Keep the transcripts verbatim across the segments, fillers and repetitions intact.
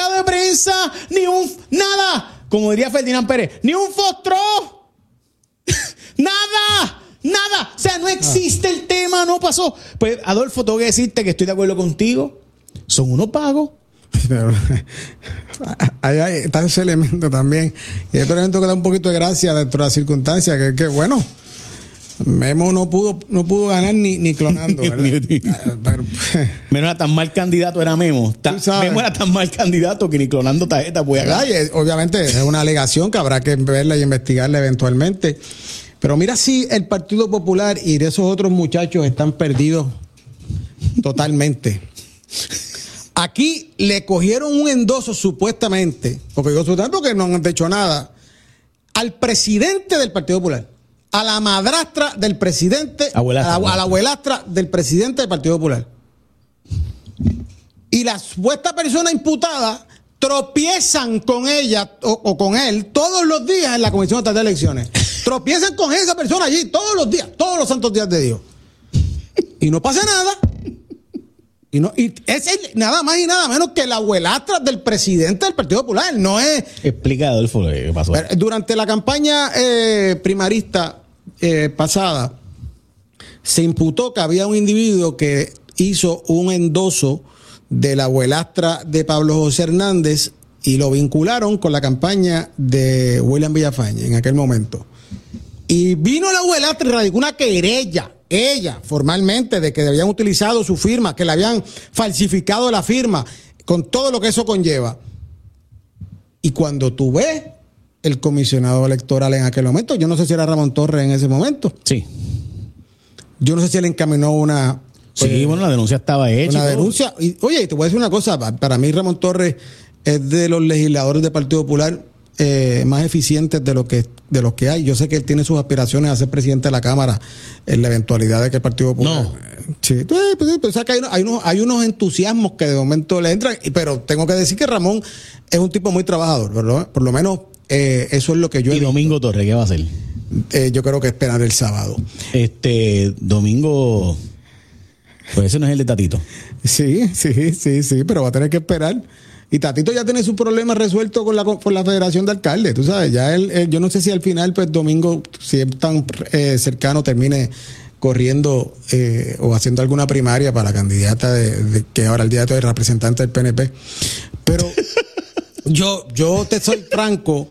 comunicado de prensa, ni un... Nada. Como diría Ferdinand Pérez, ni un fostro. Nada. Nada. O sea, no existe el tema, no pasó. Pues, Adolfo, tengo que decirte que estoy de acuerdo contigo. Son unos pagos. Pero ahí hay, está ese elemento también. Y otro elemento que da un poquito de gracia dentro de las circunstancias, que, que bueno, Memo no pudo, no pudo ganar ni, ni clonando, ¿verdad? Pero, Memo era tan mal candidato, era Memo. Ta, Memo era tan mal candidato que ni clonando tarjeta puede ganar. Y, obviamente es una alegación que habrá que verla y investigarla eventualmente. Pero mira si el Partido Popular y de esos otros muchachos están perdidos totalmente. Aquí le cogieron un endoso supuestamente, porque yo supuestamente porque no han hecho nada, al presidente del Partido Popular, a la madrastra del presidente, abuelastra, a, la, a la abuelastra del presidente del Partido Popular. Y la supuesta persona imputada tropiezan con ella o, o con él todos los días en la Comisión Estatal de Elecciones. Tropiezan con esa persona allí todos los días, todos los santos días de Dios. Y no pasa nada. Y, no, y es el, nada más y nada menos que la abuelastra del presidente del Partido Popular. No es. Explica, Adolfo, lo que pasó. Durante la campaña eh, primarista eh, pasada, se imputó que había un individuo que hizo un endoso de la abuelastra de Pablo José Hernández y lo vincularon con la campaña de William Villafañe en aquel momento. Y vino la abuelastra y radicó una querella. Ella, formalmente, de que habían utilizado su firma, que le habían falsificado la firma, con todo lo que eso conlleva. Y cuando tú ves el comisionado electoral en aquel momento, yo no sé si era Ramón Torres en ese momento. Sí. Yo no sé si él encaminó una... Sí, pues, bueno, la denuncia estaba hecha. Una denuncia. Y, oye, te voy a decir una cosa, para mí Ramón Torres es de los legisladores del Partido Popular Eh, más eficientes de lo que de los que hay. Yo sé que él tiene sus aspiraciones a ser presidente de la Cámara en la eventualidad de que el Partido Popular. No. Sí, pues, pues, pues, o sea que hay, hay, unos, hay unos entusiasmos que de momento le entran, pero tengo que decir que Ramón es un tipo muy trabajador, ¿verdad? Por lo menos eh, eso es lo que yo. ¿Y Domingo Torres qué va a hacer? Eh, yo creo que esperar el sábado. Este, Domingo. Pues ese no es el de Tatito. Sí, sí, sí, sí, pero va a tener que esperar. Y Tatito ya tiene su problema resuelto con la, con la Federación de Alcaldes, tú sabes, ya él, él, yo no sé si al final, pues Domingo, si es tan eh, cercano, termine corriendo eh, o haciendo alguna primaria para la candidata de, de que ahora el día de hoy es representante del P N P. Pero yo, yo te soy franco,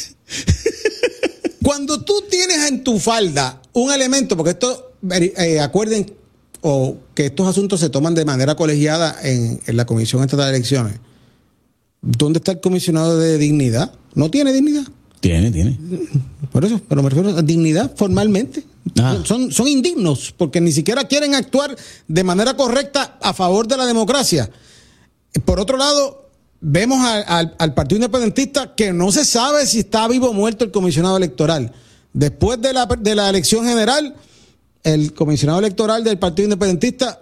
cuando tú tienes en tu falda un elemento, porque esto, eh, acuerden o que estos asuntos se toman de manera colegiada en, en la Comisión Estatal de Elecciones. ¿Dónde está el comisionado de dignidad? ¿No tiene dignidad? Tiene, tiene. Por eso, pero me refiero a dignidad formalmente. Ah. Son, son indignos porque ni siquiera quieren actuar de manera correcta a favor de la democracia. Por otro lado, vemos a, a, al Partido Independentista que no se sabe si está vivo o muerto el comisionado electoral. Después de la, de la elección general, el comisionado electoral del Partido Independentista,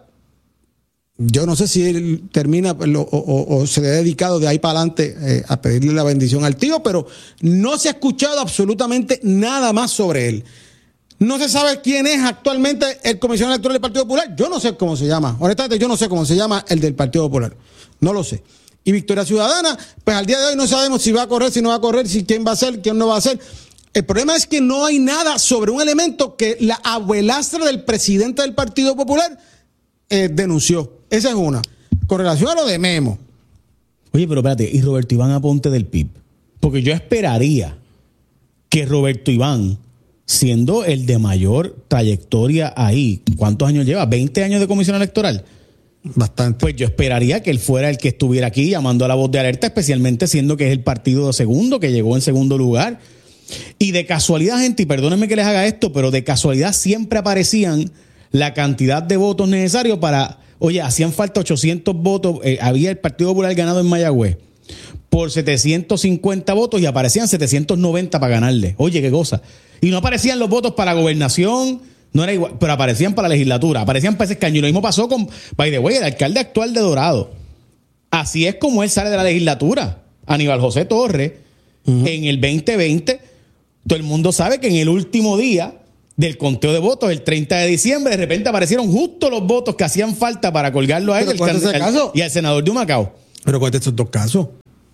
yo no sé si él termina o, o, o se le ha dedicado de ahí para adelante eh, a pedirle la bendición al tío, pero no se ha escuchado absolutamente nada más sobre él. No se sabe quién es actualmente el comisionado electoral del Partido Popular. Yo no sé cómo se llama. Honestamente, yo no sé cómo se llama el del Partido Popular. No lo sé. Y Victoria Ciudadana, pues al día de hoy no sabemos si va a correr, si no va a correr, si quién va a ser, quién no va a ser. El problema es que no hay nada sobre un elemento que la abuelastra del presidente del Partido Popular eh, denunció. Esa es una. Con relación a lo de Memo. Oye, pero espérate, ¿y Roberto Iván Aponte del P I B? Porque yo esperaría que Roberto Iván, siendo el de mayor trayectoria ahí, ¿cuántos años lleva? ¿veinte años de comisión electoral? Bastante. Pues yo esperaría que él fuera el que estuviera aquí llamando a la voz de alerta, especialmente siendo que es el partido segundo, que llegó en segundo lugar. Y de casualidad, gente, y perdónenme que les haga esto, pero de casualidad siempre aparecían la cantidad de votos necesarios para... Oye, hacían falta ochocientos votos. Eh, había el Partido Popular ganado en Mayagüez por setecientos cincuenta votos y aparecían setecientos noventa para ganarle. Oye, qué cosa. Y no aparecían los votos para gobernación, no era igual, pero aparecían para la legislatura, aparecían para ese escaño. Y lo mismo pasó con, by the way, el alcalde actual de Dorado. Así es como él sale de la legislatura. Aníbal José Torres, uh-huh. En el veinte veinte, todo el mundo sabe que en el último día del conteo de votos, el treinta de diciembre, de repente aparecieron justo los votos que hacían falta para colgarlo a él el, al, y al senador de Humacao. Pero ¿cuál de estos dos casos?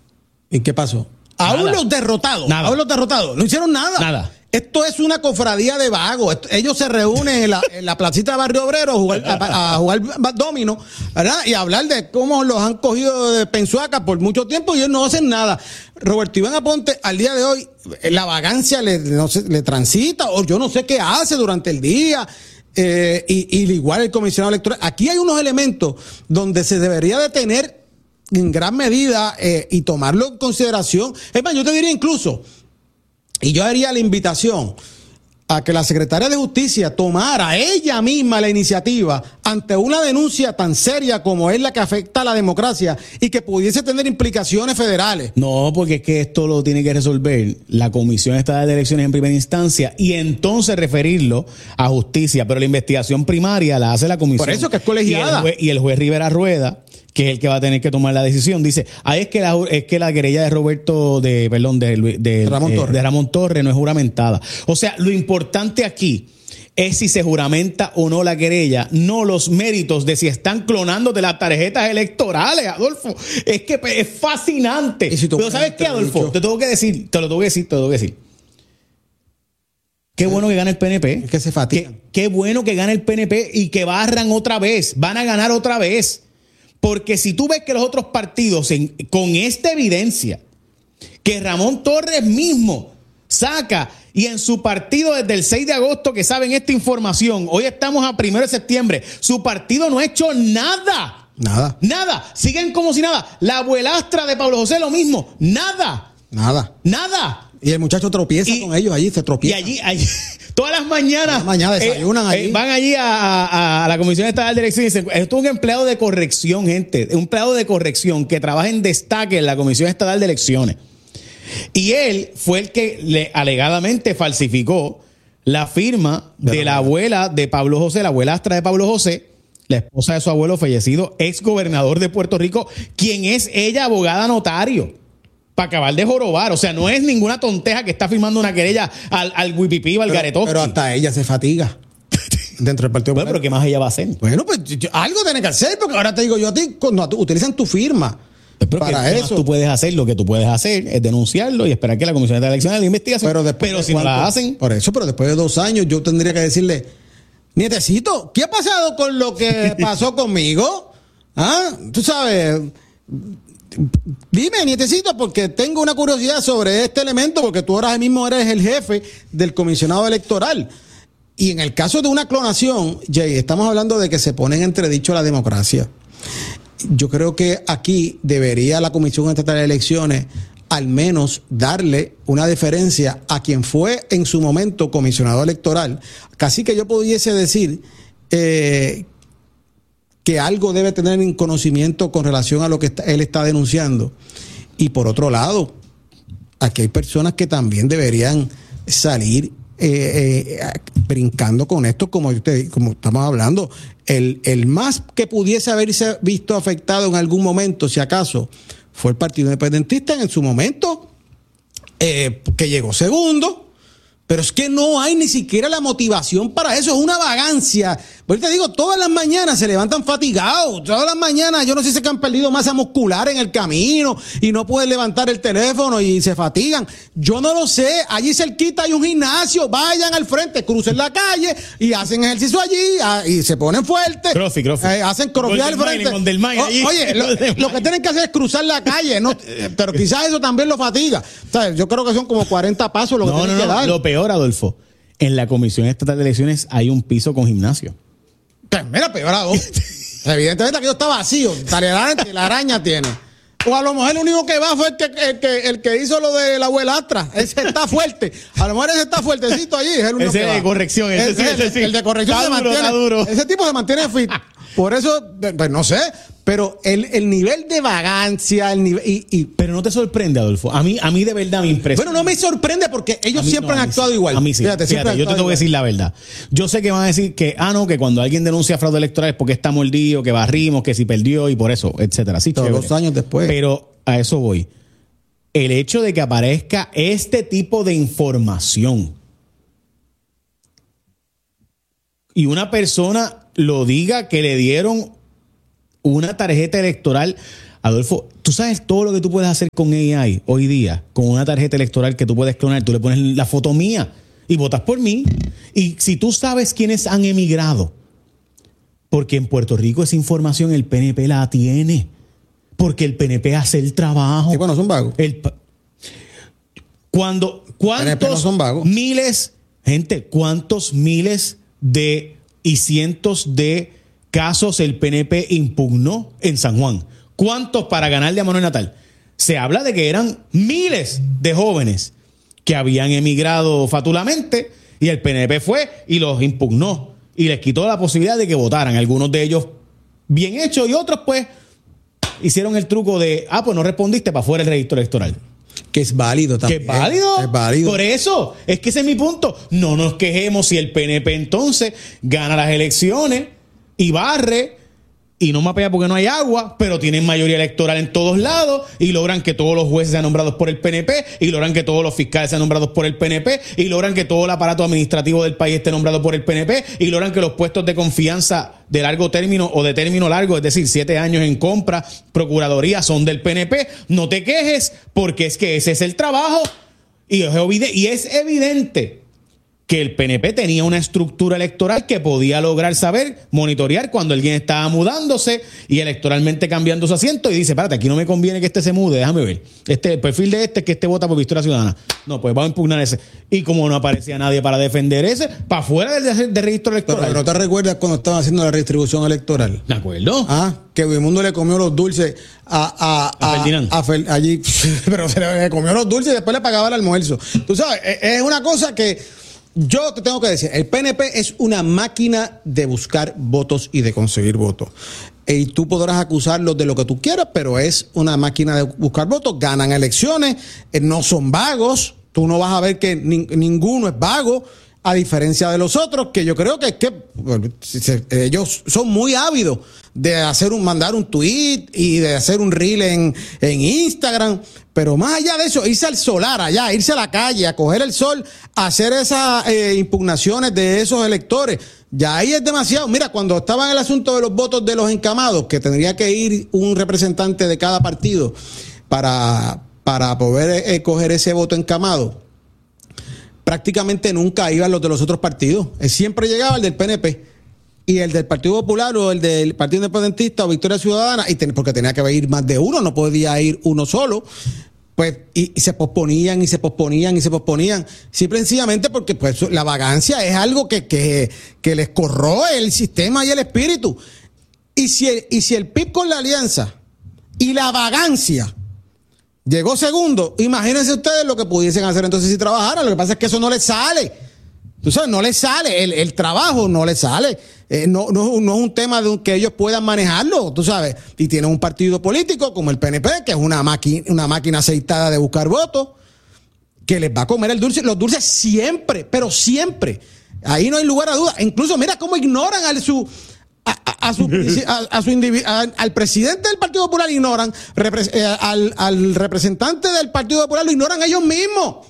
¿Y qué pasó? Aún Nada. los derrotados, Nada. aún los derrotados, no hicieron nada. Nada. Esto es una cofradía de vagos. Esto- ellos se reúnen en la, en la placita de Barrio Obrero a jugar, a, a jugar domino, ¿verdad? Y a hablar de cómo los han cogido de pensuaca por mucho tiempo y ellos no hacen nada. Roberto Iván Aponte, al día de hoy, la vagancia le, no sé, le transita, o yo no sé qué hace durante el día. Eh, y, y igual el comisionado electoral. Aquí hay unos elementos donde se debería de tener en gran medida eh, y tomarlo en consideración. Es más, yo te diría incluso, y yo haría la invitación a que la secretaria de Justicia tomara ella misma la iniciativa ante una denuncia tan seria como es la que afecta a la democracia y que pudiese tener implicaciones federales. No, porque es que esto lo tiene que resolver la Comisión Estatal de Elecciones en primera instancia y entonces referirlo a justicia. Pero la investigación primaria la hace la comisión. Por eso que es colegiada. Y el juez, y el juez Rivera Rueda, que es el que va a tener que tomar la decisión, dice, ahí es que la, es que la querella de Roberto, de, perdón, de, de, de, Ramón eh, Torres. de Ramón Torres no es juramentada. O sea, lo importante aquí es si se juramenta o no la querella, no los méritos de si están clonando de las tarjetas electorales, Adolfo. Es que es fascinante. ¿Y si tú Pero ¿sabes qué, Adolfo? dicho? Te tengo que decir, te lo tengo que decir, te lo tengo que decir. Qué bueno que gane el P N P. Es que se fatigan. Qué, qué bueno que gane el P N P y que barran otra vez. Van a ganar otra vez. Porque si tú ves que los otros partidos, en, con esta evidencia, que Ramón Torres mismo saca y en su partido desde el seis de agosto que saben esta información, hoy estamos a primero de septiembre, su partido no ha hecho nada. Nada. Nada. Siguen como si nada. La abuelastra de Pablo José lo mismo. Nada. Nada. Nada. Y el muchacho tropieza Y- con ellos allí, se Y tropieza. allí, allí todas las mañanas, Todas las mañanas desayunan allí. van allí a, a- a la Comisión Estatal de Elecciones y dicen, esto es un empleado de corrección, gente, un empleado de corrección que trabaja en destaque en la Comisión Estatal de Elecciones. Y él fue el que le alegadamente falsificó la firma De de, la la abuela de Pablo José, la abuelastra de Pablo José, la esposa de su abuelo fallecido, ex gobernador de Puerto Rico, quien es ella abogada notario. Para acabar de jorobar. O sea, no es ninguna tonteja que está firmando una querella al, al Wipipí o al pero, Garetowski. pero hasta ella se fatiga dentro del Partido Bueno, pero Popular. ¿qué más ella va a hacer? Bueno, pues yo- algo tiene que hacer, porque ahora te digo yo a ti, cuando tú- utilizan tu firma Pero para ¿qué más eso. tú puedes hacer? Lo que tú puedes hacer es denunciarlo y esperar que la Comisión de Elecciones la investigue. Pero, después de si no la cuánto- hacen, Por eso, pero después de dos años yo tendría que decirle, nietecito, ¿qué ha pasado con lo que pasó conmigo? ¿Ah? Tú sabes, dime, nietecito, porque tengo una curiosidad sobre este elemento, porque tú ahora mismo eres el jefe del comisionado electoral. Y en el caso de una clonación, Jay, estamos hablando de que se pone en entredicho la democracia. Yo creo que aquí debería la Comisión Estatal de Elecciones al menos darle una deferencia a quien fue en su momento comisionado electoral. Casi que yo pudiese decir eh, que algo debe tener en conocimiento con relación a lo que está- él está denunciando. Y por otro lado, aquí hay personas que también deberían salir eh, eh, brincando con esto, como, usted, como estamos hablando. El, el más que pudiese haberse visto afectado en algún momento, si acaso, fue el Partido Independentista en su momento, eh, que llegó segundo. Pero es que no hay ni siquiera la motivación para eso, es una vagancia. Pues te digo, todas las mañanas se levantan fatigados, todas las mañanas yo no sé si es que han perdido masa muscular en el camino y no pueden levantar el teléfono y se fatigan. Yo no lo sé, allí cerquita hay un gimnasio, vayan al frente, crucen la calle y hacen ejercicio allí ah, y se ponen fuertes. Crossfit, crossfit. Eh, hacen crossfit al Golden frente. Mile, Golden Mile O- allí. oye, lo, Golden lo que Mile. tienen que hacer es cruzar la calle, no, eh, pero quizás eso también lo fatiga. O sea, yo creo que son como cuarenta pasos lo que no, tienen no, que no. dar. Lo peor, Adolfo, en la Comisión Estatal de Elecciones hay un piso con gimnasio. Pues mira, peor aún. Evidentemente aquello está vacío. Telaraña, la araña tiene. O a lo mejor el único que va fue el que, el que, el que hizo lo de la abuelastra. Ese está fuerte. A lo mejor ese está fuertecito allí. Es el único Ese que de va. corrección, ese El- sí, el, ese sí. el de corrección Está se duro, mantiene. está duro. Ese tipo se mantiene fit. Por eso, pues no sé. Pero el, el nivel de vagancia, el nivel. Y, y- Pero no te sorprende, Adolfo. A mí, a mí de verdad me impresiona. bueno, no me sorprende porque ellos A mí- siempre no, a han mí actuado sí. igual. A mí sí. Fíjate, siempre Fíjate, han yo te tengo actuado que decir igual. la verdad. Yo sé que van a decir que, ah, no, que cuando alguien denuncia fraude electoral es porque está mordido, que barrimos, que si perdió y por eso, etcétera. Sí, Todos chévere. los años después. Pero a eso voy. El hecho de que aparezca este tipo de información y una persona lo diga que le dieron una tarjeta electoral Adolfo, tú sabes todo lo que tú puedes hacer con A I hoy día, con una tarjeta electoral que tú puedes clonar, tú le pones la foto mía y votas por mí. Y si tú sabes quiénes han emigrado, porque en Puerto Rico esa información el P N P la tiene, porque el P N P hace el trabajo. Sí, bueno, son vagos. El, cuando, ¿cuántos P N P no son vagos. miles, gente, cuántos miles de y cientos de casos el P N P impugnó en San Juan? ¿Cuántos para ganarle a Manuel Natal? Se habla de que eran miles de jóvenes que habían emigrado fatulamente y el P N P fue y los impugnó y les quitó la posibilidad de que votaran. Algunos de ellos bien hechos y otros pues hicieron el truco de, ah, pues no respondiste, para fuera el registro electoral. Que es válido también. Que es válido. Es válido. Por eso, es que ese es mi punto. No nos quejemos si el P N P entonces gana las elecciones y barre y no mapea porque no hay agua, pero tienen mayoría electoral en todos lados y logran que todos los jueces sean nombrados por el P N P y logran que todos los fiscales sean nombrados por el P N P y logran que todo el aparato administrativo del país esté nombrado por el P N P y logran que los puestos de confianza de largo término o de término largo, es decir, siete años en compra, procuraduría, son del P N P. No te quejes porque es que ese es el trabajo y es evidente, y es evidente que el P N P tenía una estructura electoral que podía lograr saber, monitorear cuando alguien estaba mudándose y electoralmente cambiando su asiento y dice, espérate, aquí no me conviene que este se mude, déjame ver. Este, el perfil de este es que este vota por Victoria Ciudadana. No, pues vamos a impugnar ese. Y como no aparecía nadie para defender ese, para fuera del, del registro electoral. Pero, pero ¿no te recuerdas cuando estaban haciendo la redistribución electoral? ¿De acuerdo? Ah, que Bimundo le comió los dulces a, a, a, a Ferdinand. A Fer, allí, pero se le comió los dulces y después le pagaba el almuerzo. Tú sabes, es una cosa que yo te tengo que decir, el P N P es una máquina de buscar votos y de conseguir votos. Y tú podrás acusarlos de lo que tú quieras, pero es una máquina de buscar votos. Ganan elecciones, no son vagos. Tú no vas a ver que ni, ninguno es vago, a diferencia de los otros, que yo creo que es que ellos son muy ávidos de hacer un, mandar un tweet y de hacer un reel en, en Instagram. Pero más allá de eso, irse al solar allá, irse a la calle, a coger el sol, a hacer esas eh, impugnaciones de esos electores, ya ahí es demasiado. Mira, cuando estaba en el asunto de los votos de los encamados, que tendría que ir un representante de cada partido para, para poder eh, coger ese voto encamado, prácticamente nunca iban los de los otros partidos. Siempre llegaba el del P N P. Y el del Partido Popular o el del Partido Independentista o Victoria Ciudadana, y ten, porque tenía que ir más de uno, no podía ir uno solo. Pues, y, y se posponían y se posponían y se posponían. Simple y sencillamente porque pues, la vagancia es algo que, que, que les corroe el sistema y el espíritu. Y si el, y si el P I B con la alianza y la vagancia llegó segundo, imagínense ustedes lo que pudiesen hacer entonces si trabajaran. Lo que pasa es que eso no les sale. Tú sabes, no les sale, el, el trabajo no les sale. Eh, no, no, no es un tema de un, que ellos puedan manejarlo, tú sabes. Y tienen un partido político como el P N P, que es una, maqui, una máquina aceitada de buscar votos, que les va a comer el dulce, los dulces siempre, pero siempre. Ahí no hay lugar a duda. Incluso mira cómo ignoran al su... A, a, a su, a, a su individu- a, al presidente del Partido Popular ignoran, repre- eh, al, al representante del Partido Popular lo ignoran ellos mismos.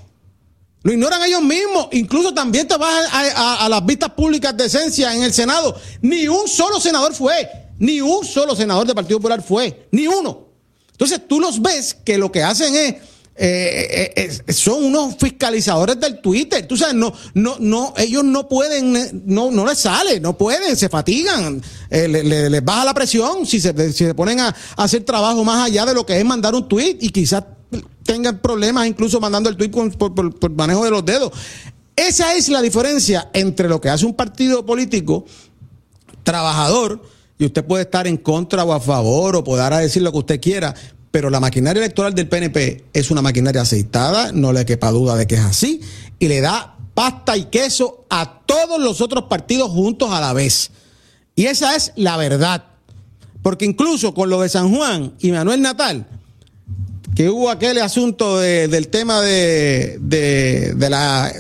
Lo ignoran ellos mismos. Incluso también te vas a, a, a las vistas públicas de esencia en el Senado. Ni un solo senador fue. Ni un solo senador del Partido Popular fue. Ni uno. Entonces tú los ves que lo que hacen es, eh, eh, eh, son unos fiscalizadores del Twitter. Tú sabes, no, no, no, ellos no pueden, no, no les sale, no pueden, se fatigan, eh, les le, le baja la presión si se, si se ponen a, a hacer trabajo más allá de lo que es mandar un tweet y quizás tengan problemas incluso mandando el tweet por, por, por, por manejo de los dedos. Esa es la diferencia entre lo que hace un partido político trabajador, y usted puede estar en contra o a favor o podrá decir lo que usted quiera, pero la maquinaria electoral del P N P es una maquinaria aceitada, no le quepa duda de que es así, y le da pasta y queso a todos los otros partidos juntos a la vez. Y esa es la verdad. Porque incluso con lo de San Juan y Manuel Natal, que hubo aquel asunto de, del tema de, de, de la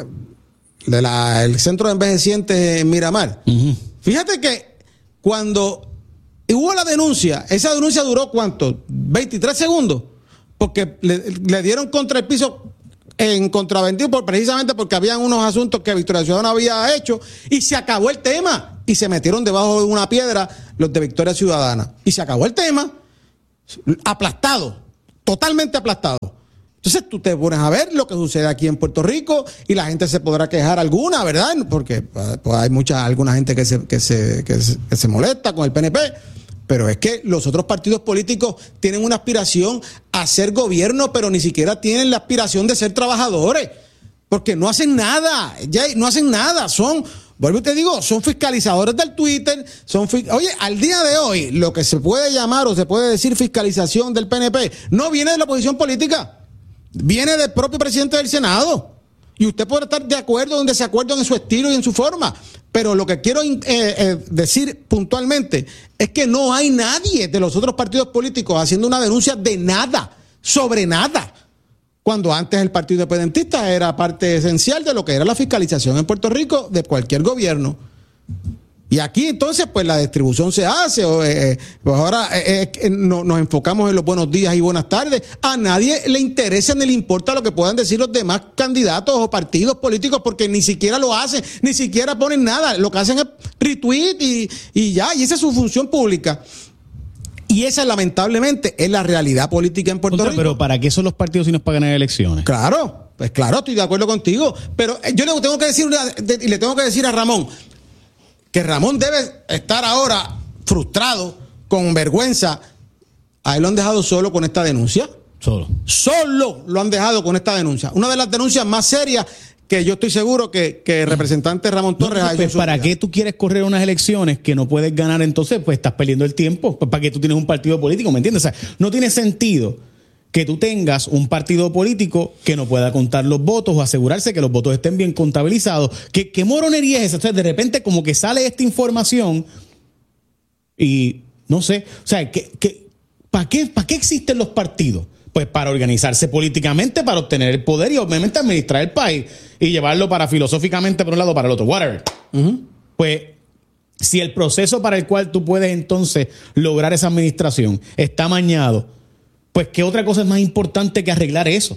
de la el centro de envejecientes en Miramar. Uh-huh. Fíjate que cuando hubo la denuncia, esa denuncia duró ¿cuánto? veintitrés segundos, porque le, le dieron contra el piso en contravendido por, precisamente porque habían unos asuntos que Victoria Ciudadana había hecho y se acabó el tema y se metieron debajo de una piedra los de Victoria Ciudadana y se acabó el tema. aplastado, totalmente aplastado. Entonces tú te pones a ver lo que sucede aquí en Puerto Rico y la gente se podrá quejar alguna, ¿verdad? Porque pues, hay mucha, alguna gente que se, que, se, que, se, que se molesta con el P N P, pero es que los otros partidos políticos tienen una aspiración a ser gobierno, pero ni siquiera tienen la aspiración de ser trabajadores, porque no hacen nada, ya no hacen nada, son... Vuelvo y te digo, son fiscalizadores del Twitter, son oye, al día de hoy, lo que se puede llamar o se puede decir fiscalización del P N P, no viene de la oposición política, viene del propio presidente del Senado. Y usted puede estar de acuerdo o en desacuerdo en su estilo y en su forma, pero lo que quiero eh, eh, decir puntualmente es que no hay nadie de los otros partidos políticos haciendo una denuncia de nada, sobre nada. Cuando antes el Partido Independentista era parte esencial de lo que era la fiscalización en Puerto Rico de cualquier gobierno. Y aquí entonces pues la distribución se hace, o, eh, pues ahora eh, eh, no, nos enfocamos en los buenos días y buenas tardes. A nadie le interesa ni le importa lo que puedan decir los demás candidatos o partidos políticos porque ni siquiera lo hacen, ni siquiera ponen nada. Lo que hacen es retweet y, y ya, y esa es su función pública. Y esa, lamentablemente, es la realidad política en Puerto Contra, Rico. Pero ¿para qué son los partidos si nos pagan en elecciones? Claro, pues claro, estoy de acuerdo contigo. Pero yo le tengo que decir, y le tengo que decir a Ramón, que Ramón debe estar ahora frustrado, con vergüenza. A él lo han dejado solo con esta denuncia. Solo. Solo lo han dejado con esta denuncia. Una de las denuncias más serias que yo estoy seguro que, que el representante Ramón Torres no, ha pues, hecho. ¿Para qué tú quieres correr unas elecciones que no puedes ganar? Entonces, pues estás perdiendo el tiempo. Pues, ¿para qué tú tienes un partido político? ¿Me entiendes? O sea, no tiene sentido que tú tengas un partido político que no pueda contar los votos o asegurarse que los votos estén bien contabilizados. ¿Qué, qué moronería es esa? Entonces, de repente, como que sale esta información y no sé, o sea, ¿qué, qué, ¿para qué, para qué existen los partidos? Pues para organizarse políticamente, para obtener el poder y obviamente administrar el país y llevarlo para filosóficamente por un lado o para el otro, whatever. Uh-huh. Pues si el proceso para el cual tú puedes entonces lograr esa administración está amañado, pues ¿qué otra cosa es más importante que arreglar eso?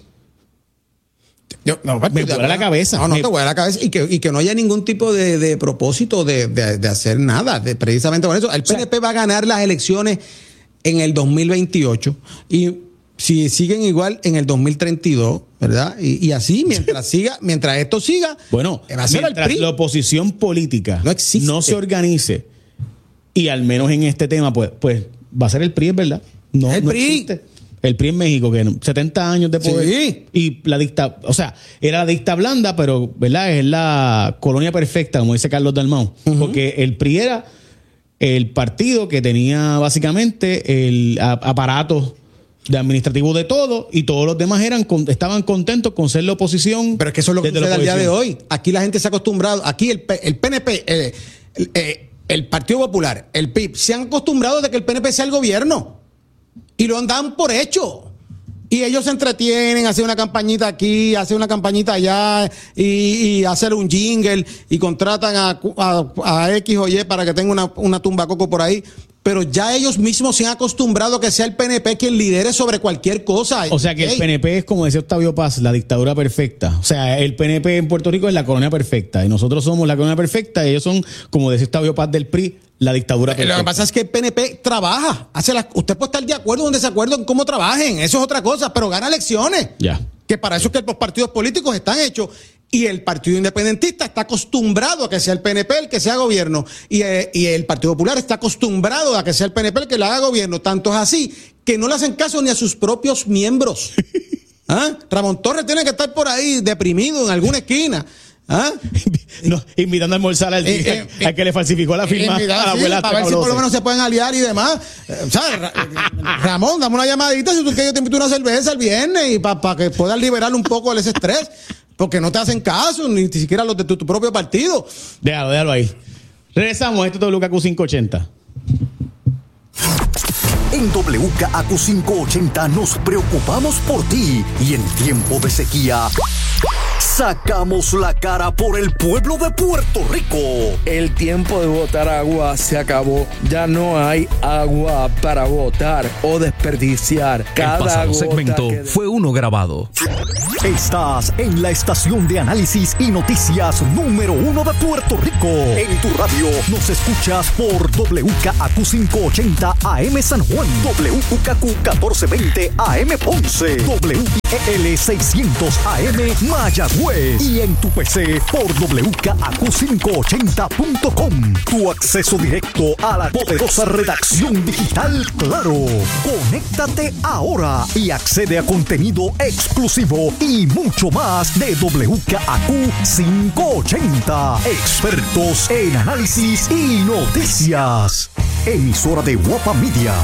Yo, no, me vuela la cabeza. No, no me... te vuela la cabeza. Y que, y que no haya ningún tipo de, de propósito de, de, de hacer nada, de, precisamente con eso. El P N P o sea, va a ganar las elecciones en el dos mil veintiocho y si siguen igual en el dos mil treinta y dos, ¿verdad? Y, y así, mientras siga, mientras esto siga, bueno, va a ser mientras el P R I. La oposición política no, existe. no se organice, y al menos en este tema, pues, pues va a ser el P R I, es verdad. No, el no P R I. Existe. El P R I en México, que setenta años de poder. Sí. Y la dicta, o sea, era la dicta blanda, pero, ¿verdad? Es la colonia perfecta, como dice Carlos Dalmau. Uh-huh. Porque el P R I era el partido que tenía básicamente el aparato de administrativo de todo, y todos los demás eran estaban contentos con ser la oposición. Pero es que eso es lo que sucede al día de hoy. Aquí la gente se ha acostumbrado, aquí el, el P N P, el, el, el Partido Popular, el P I B, se han acostumbrado de que el P N P sea el gobierno y lo dan por hecho. Y ellos se entretienen, hacen una campañita aquí, hacen una campañita allá y, y hacer un jingle y contratan a, a, a X o Y para que tenga una, una tumba coco por ahí. Pero ya ellos mismos se han acostumbrado a que sea el P N P quien lidere sobre cualquier cosa. O sea que hey. El P N P es, como decía Octavio Paz, la dictadura perfecta. O sea, el P N P en Puerto Rico es la colonia perfecta y nosotros somos la colonia perfecta y ellos son, como decía Octavio Paz del P R I, la dictadura perfecta. Lo que pasa es que el P N P trabaja. Hace las, usted puede estar de acuerdo o en desacuerdo en cómo trabajen. Eso es otra cosa, pero gana elecciones. Ya. Que para eso es que los partidos políticos están hechos. Y el Partido Independentista está acostumbrado a que sea el P N P el que sea gobierno. Y, eh, y el Partido Popular está acostumbrado a que sea el P N P el que le haga gobierno. Tanto es así que no le hacen caso ni a sus propios miembros. ¿Ah? Ramón Torres tiene que estar por ahí deprimido en alguna esquina. ¿Ah? No, invitando a almorzar al, eh, eh, al que le falsificó la firma invitado, a la abuela. Sí, para ver si por lo menos se pueden aliar y demás. Eh, ¿sabes? Ramón, dame una llamadita si tú quieres, yo te invito una cerveza el viernes y para pa que puedas liberar un poco ese estrés. Porque no te hacen caso, ni siquiera los de tu, tu propio partido. Déjalo, déjalo ahí. Regresamos, esto es W K Q quinientos ochenta. En W K A Q quinientos ochenta nos preocupamos por ti y en tiempo de sequía Sacamos la cara por el pueblo de Puerto Rico. El tiempo de botar agua se acabó. Ya no hay agua para botar o desperdiciar. Cada el pasado gota segmento que... fue uno grabado. Estás en la estación de análisis y noticias número uno de Puerto Rico. En tu radio nos escuchas por W K A Q quinientos ochenta A M San Juan, W K A Q catorce veinte A M Ponce, W I E L seiscientos A M Mayagüez y en tu P C por W K A Q quinientos ochenta punto com. Tu acceso directo a la poderosa redacción digital Claro. Conéctate ahora y accede a contenido exclusivo y mucho más de W K A Q quinientos ochenta. Expertos en análisis y noticias. Emisora de Guapa Media.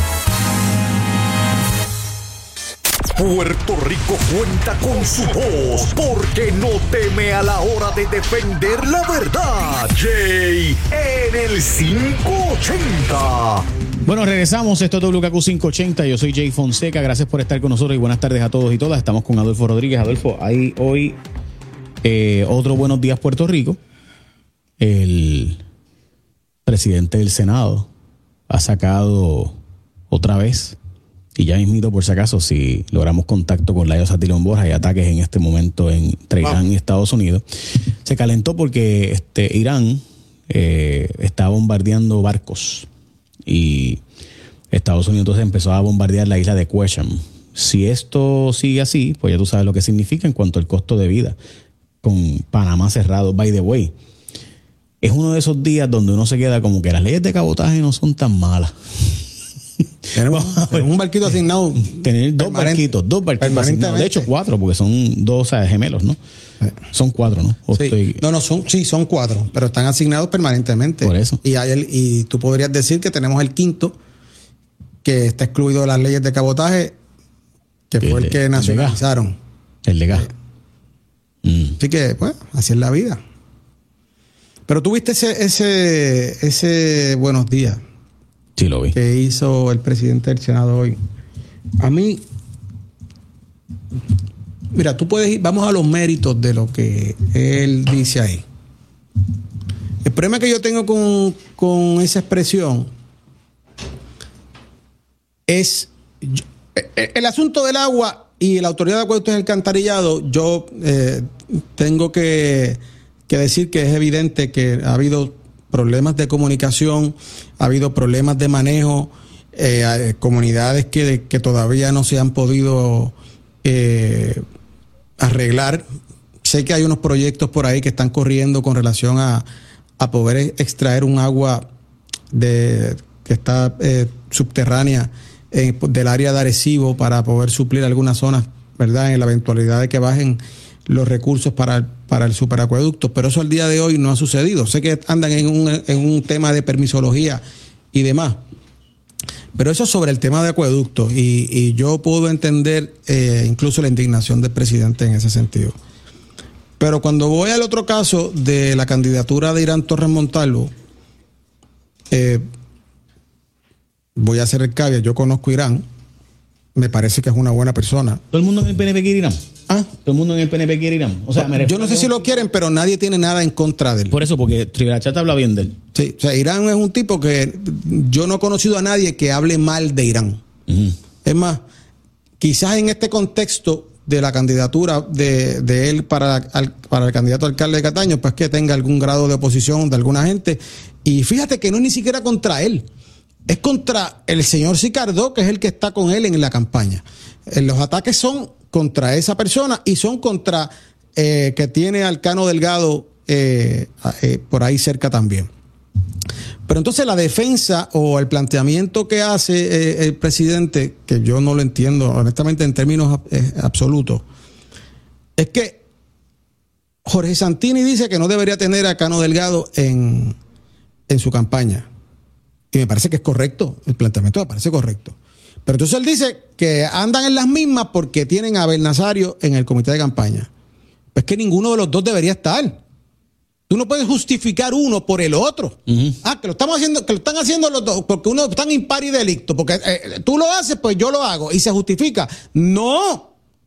Puerto Rico cuenta con su voz porque no teme a la hora de defender la verdad. Jay en el quinientos ochenta. Bueno, regresamos. Esto es W K A Q quinientos ochenta. Yo soy Jay Fonseca. Gracias por estar con nosotros y buenas tardes a todos y todas. Estamos con Adolfo Rodríguez. Adolfo, hay hoy eh, otro Buenos Días Puerto Rico. El presidente del Senado ha sacado otra vez, y ya mismito por si acaso, si logramos contacto con Layo Satilón Borja, hay ataques en este momento entre Irán wow. y Estados Unidos. Se calentó porque este Irán eh, está bombardeando barcos y Estados Unidos entonces empezó a bombardear la isla de Qasem. Si esto sigue así, pues ya tú sabes lo que significa en cuanto al costo de vida, con Panamá cerrado. By the way, es uno de esos días donde uno se queda como que las leyes de cabotaje no son tan malas. Tenemos, tenemos un barquito asignado. Tener dos barquitos, dos barquitos asignados. De hecho, cuatro, porque son dos, o sea, gemelos, ¿no? Son cuatro, ¿no? Sí. Estoy... No, no, son, sí, son cuatro, pero están asignados permanentemente. Por eso. Y, hay el, y tú podrías decir que tenemos el quinto, que está excluido de las leyes de cabotaje, que fue el, el que nacionalizaron. El de gas. Mm. Así que, pues, así es la vida. Pero tú viste ese, ese, ese buenos días. Sí, lo vi. Que hizo el presidente del Senado hoy. A mí, mira, tú puedes ir, vamos a los méritos de lo que él dice ahí. El problema que yo tengo con, con esa expresión es yo, el asunto del agua y la autoridad de acueductos y alcantarillado. Yo eh, tengo que, que decir que es evidente que ha habido problemas de comunicación, ha habido problemas de manejo, eh, comunidades que, que todavía no se han podido eh, arreglar. Sé que hay unos proyectos por ahí que están corriendo con relación a, a poder extraer un agua de, que está eh, subterránea eh, del área de Arecibo para poder suplir algunas zonas, ¿verdad? En la eventualidad de que bajen los recursos para, para el superacueducto, pero eso al día de hoy no ha sucedido. Sé que andan en un, en un tema de permisología y demás, pero eso es sobre el tema de acueductos y, y yo puedo entender eh, incluso la indignación del presidente en ese sentido. Pero cuando voy al otro caso de la candidatura de Irán Torres Montalvo, eh, voy a hacer el caveat. Yo conozco a Irán, me parece que es una buena persona. ¿Todo el mundo en el P N P quiere Irán? ¿Ah? Todo el mundo en el P N P quiere Irán. O sea, me yo no sé si lo quieren, pero nadie tiene nada en contra de él. Por eso, porque Rivera Chat habla bien de él. Sí, o sea, Irán es un tipo que yo no he conocido a nadie que hable mal de Irán. Uh-huh. Es más, quizás en este contexto de la candidatura de, de él para, al, para el candidato alcalde de Cataño, pues que tenga algún grado de oposición de alguna gente. Y fíjate que no es ni siquiera contra él. Es contra el señor Sicardó, que es el que está con él en la campaña. Los ataques son contra esa persona y son contra eh, que tiene al Cano Delgado eh, eh, por ahí cerca también. Pero entonces la defensa o el planteamiento que hace eh, el presidente, que yo no lo entiendo honestamente en términos eh, absolutos, es que Jorge Santini dice que no debería tener a Cano Delgado en, en su campaña. Y me parece que es correcto, el planteamiento me parece correcto. Pero entonces él dice que andan en las mismas porque tienen a Abel Nazario en el comité de campaña. Pues que ninguno de los dos debería estar. Tú no puedes justificar uno por el otro. Uh-huh. Ah, que lo estamos haciendo, que lo están haciendo los dos, porque uno está en impar y delicto. Porque eh, tú lo haces, pues yo lo hago. Y se justifica. No.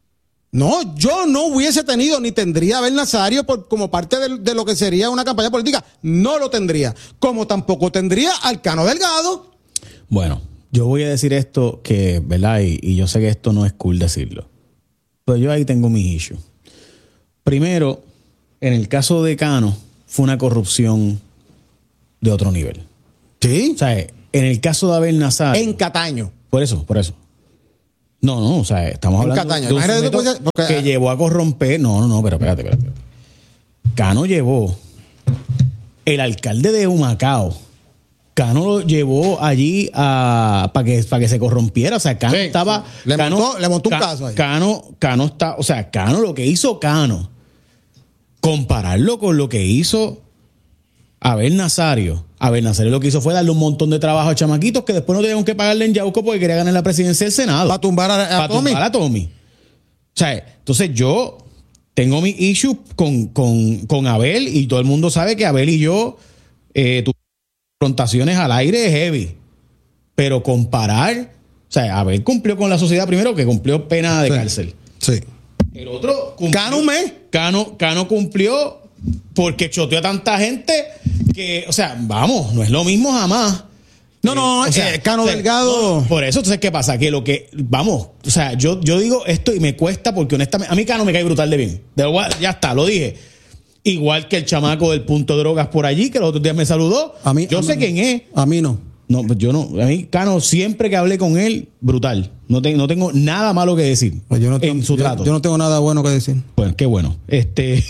No, yo no hubiese tenido ni tendría a Abel Nazario por, como parte de, de lo que sería una campaña política. No lo tendría. Como tampoco tendría al Cano Delgado. Bueno, yo voy a decir esto que, ¿verdad? Y, y yo sé que esto no es cool decirlo. Pero yo ahí tengo mis issues. Primero, en el caso de Cano, fue una corrupción de otro nivel. Sí. O sea, en el caso de Abel Nazario. En Cataño. Por eso, por eso. No, no, o sea, estamos en hablando Cataño. de un sujeto Puedes, porque, que llevó a corromper. No, no, no, pero espérate, espérate. Cano llevó el alcalde de Humacao. Cano lo llevó allí a para que, para que se corrompiera. O sea, Cano sí, sí. estaba. Le, Cano, montó, le montó un Ca, caso ahí. Cano, Cano está. O sea, Cano, lo que hizo Cano, compararlo con lo que hizo Abel Nazario. Abel Nazario lo que hizo fue darle un montón de trabajo a chamaquitos que después no tenían que pagarle en Yauco porque quería ganar la presidencia del Senado. Para tumbar a, a Para Tommy. tumbar a Tommy. O sea, entonces yo tengo mi issue con, con, con Abel y todo el mundo sabe que Abel y yo eh, tuvimos confrontaciones al aire heavy. Pero comparar, o sea, Abel cumplió con la sociedad primero, que cumplió pena de sí, cárcel. Sí. El otro cumplió, Cano un mes. Cano, Cano cumplió porque choteó a tanta gente que, o sea, vamos, no es lo mismo jamás. No, no, eh, o sea, eh, Cano o sea, Delgado. No, por eso, entonces, ¿qué pasa? Que lo que, vamos, o sea, yo, yo digo esto y me cuesta porque honestamente, a mí Cano me cae brutal de bien. De igual, ya está, lo dije. Igual que el chamaco del punto de drogas por allí, que los otros días me saludó. A mí, yo a sé mí, quién es. A mí no. No, pues yo no. A mí, Cano, siempre que hablé con él, brutal. No, te, no tengo nada malo que decir pues yo no en su yo, trato. Yo no tengo nada bueno que decir. Bueno, qué bueno. Este.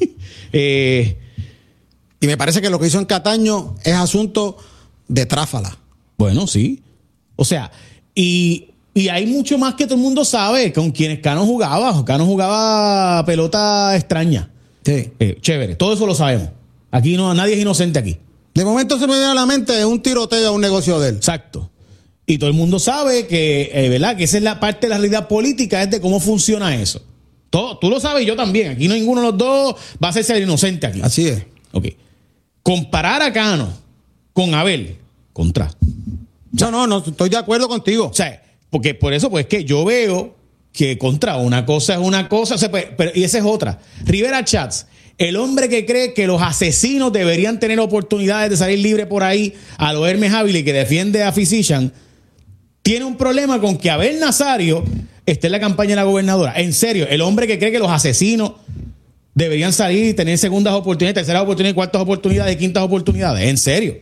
eh, y me parece que lo que hizo en Cataño es asunto de tráfala. Bueno, sí. O sea, y, y hay mucho más que todo el mundo sabe con quienes Cano jugaba. Cano jugaba pelota extraña. Sí. Eh, chévere, todo eso lo sabemos. Aquí no, nadie es inocente aquí. De momento se me viene a la mente un tiroteo a un negocio de él. Exacto. Y todo el mundo sabe que, eh, ¿verdad? Que esa es la parte de la realidad política, es de cómo funciona eso. Todo, tú lo sabes y yo también. Aquí no ninguno de los dos va a ser inocente aquí. Así es. Ok. Comparar a Cano con Abel, contra. No, no, no, estoy de acuerdo contigo. O sea, porque por eso, pues que yo veo que contra una cosa es una cosa, o sea, pues, pero, y esa es otra. Rivera Chats, el hombre que cree que los asesinos deberían tener oportunidades de salir libre por ahí a lo Hermes Ávila y que defiende a Physician, tiene un problema con que Abel Nazario esté en la campaña de la gobernadora. En serio, el hombre que cree que los asesinos deberían salir y tener segundas oportunidades, terceras oportunidades, cuartas oportunidades, quintas oportunidades. En serio.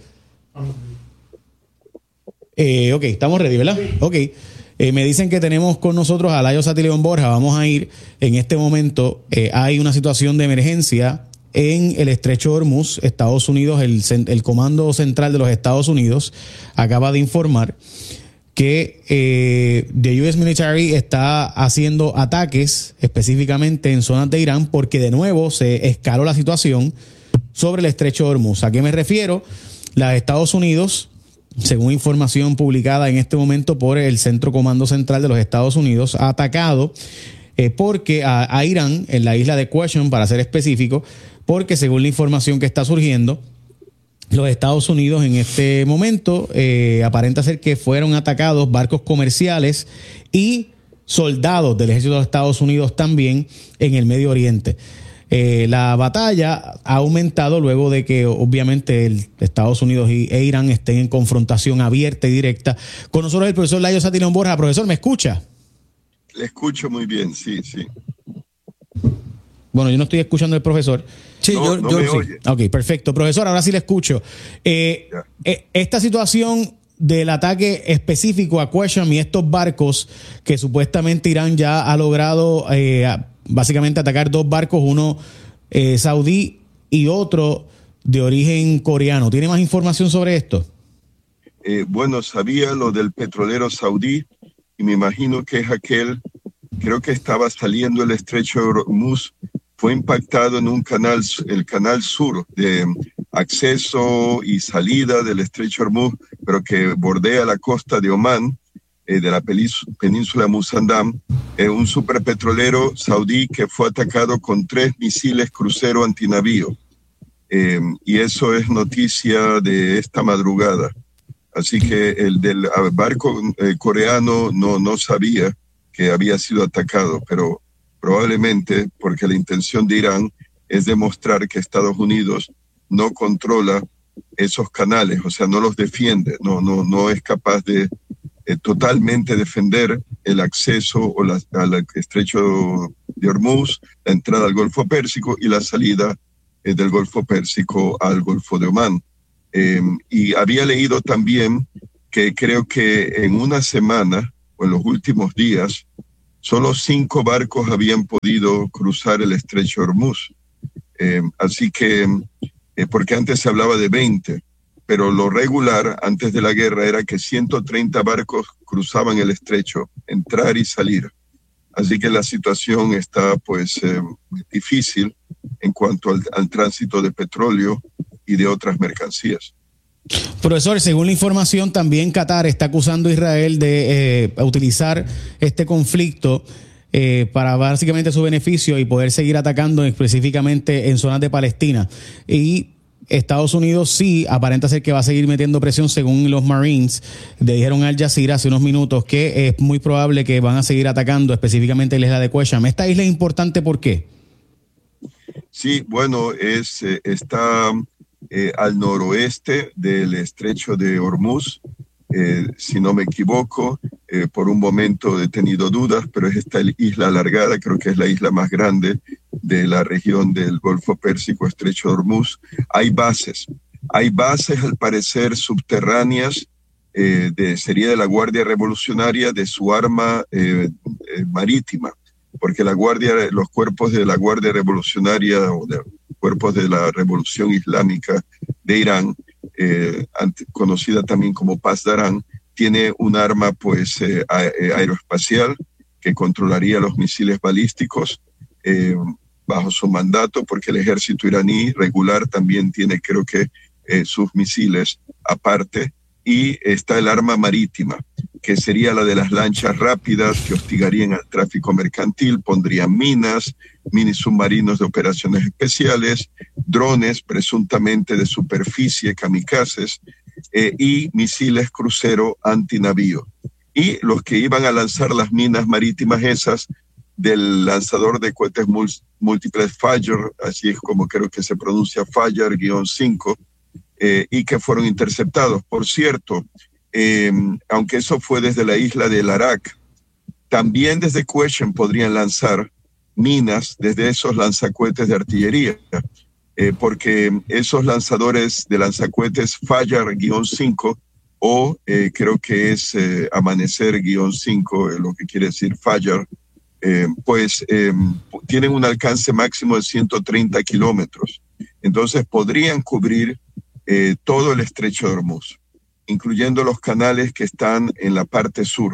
Eh, ok, estamos ready, ¿verdad? Ok. Eh, me dicen que tenemos con nosotros a Layo Satileón Borja. Vamos a ir en este momento. Eh, hay una situación de emergencia en el estrecho de Hormuz, Estados Unidos. El, el Comando Central de los Estados Unidos acaba de informar que eh, the U S Military está haciendo ataques específicamente en zonas de Irán porque de nuevo se escaló la situación sobre el estrecho de Hormuz. ¿A qué me refiero? Los Estados Unidos, según información publicada en este momento por el Centro Comando Central de los Estados Unidos, ha atacado eh, porque a, a Irán, en la isla de Question, para ser específico, porque según la información que está surgiendo, los Estados Unidos en este momento eh, aparenta ser que fueron atacados barcos comerciales y soldados del ejército de los Estados Unidos también en el Medio Oriente. Eh, la batalla ha aumentado luego de que obviamente el Estados Unidos y, e Irán estén en confrontación abierta y directa. Con nosotros el profesor Layo Satileón Borja. Profesor, ¿me escucha? Le escucho muy bien, sí, sí. Bueno, yo no estoy escuchando al profesor. Sí, no, yo, no yo me sí. oye. Ok, perfecto. Profesor, ahora sí le escucho. Eh, eh, esta situación del ataque específico a Qasem y estos barcos que supuestamente Irán ya ha logrado eh, básicamente atacar dos barcos, uno eh, saudí y otro de origen coreano. ¿Tiene más información sobre esto? Eh, bueno, sabía lo del petrolero saudí y me imagino que es aquel, creo que estaba saliendo el estrecho de Hormuz, fue impactado en un canal, el canal sur de acceso y salida del estrecho de Hormuz, pero que bordea la costa de Omán, eh, de la península Musandam, eh, un superpetrolero saudí que fue atacado con tres misiles crucero antinavío. Eh, y eso es noticia de esta madrugada. Así que el del barco eh, coreano no, no sabía que había sido atacado, pero probablemente porque la intención de Irán es demostrar que Estados Unidos no controla esos canales, o sea, no los defiende, no, no, no es capaz de eh, totalmente defender el acceso o la, al estrecho de Hormuz, la entrada al Golfo Pérsico y la salida eh, del Golfo Pérsico al Golfo de Omán. Eh, y había leído también que creo que en una semana o en los últimos días, solo cinco barcos habían podido cruzar el estrecho de Hormuz. Eh, así que, eh, porque antes se hablaba de veinte, pero lo regular antes de la guerra era que ciento treinta barcos cruzaban el estrecho, entrar y salir. Así que la situación está pues eh, difícil en cuanto al, al tránsito de petróleo y de otras mercancías. Profesor, según la información, también Qatar está acusando a Israel de eh, utilizar este conflicto eh, para básicamente su beneficio y poder seguir atacando específicamente en zonas de Palestina. Y Estados Unidos sí aparenta ser que va a seguir metiendo presión, según los Marines. Le dijeron a Al Jazeera hace unos minutos que es muy probable que van a seguir atacando específicamente la isla de Qeshm. ¿Esta isla es importante por qué? Sí, bueno, es eh, está eh, al noroeste del estrecho de Hormuz, eh, si no me equivoco. Eh, por un momento he tenido dudas, pero es esta isla alargada, creo que es la isla más grande de la región del Golfo Pérsico, estrecho de Hormuz. Hay bases, hay bases al parecer subterráneas, eh, de, sería de la Guardia Revolucionaria, de su arma eh, eh, marítima, porque la guardia, los cuerpos de la Guardia Revolucionaria o de cuerpos de la Revolución Islámica de Irán, eh, conocida también como Pasdaran, tiene un arma pues eh, aeroespacial que controlaría los misiles balísticos eh, bajo su mandato, porque el ejército iraní regular también tiene, creo que, eh, sus misiles aparte, y está el arma marítima, que sería la de las lanchas rápidas que hostigarían al tráfico mercantil, pondrían minas, mini submarinos de operaciones especiales, drones presuntamente de superficie, kamikazes, eh, y misiles crucero antinavío. Y los que iban a lanzar las minas marítimas esas del lanzador de cohetes múltiples Fajar, así es como creo que se pronuncia, Fajar cinco, eh, y que fueron interceptados. Por cierto, eh, aunque eso fue desde la isla de Larak, también desde Qeshm podrían lanzar minas desde esos lanzacohetes de artillería, eh, porque esos lanzadores de lanzacohetes Fajar cinco o eh, creo que es eh, Amanecer cinco, eh, lo que quiere decir Fajar, eh, pues eh, tienen un alcance máximo de ciento treinta kilómetros. Entonces podrían cubrir eh, todo el estrecho de Hormuz, incluyendo los canales que están en la parte sur.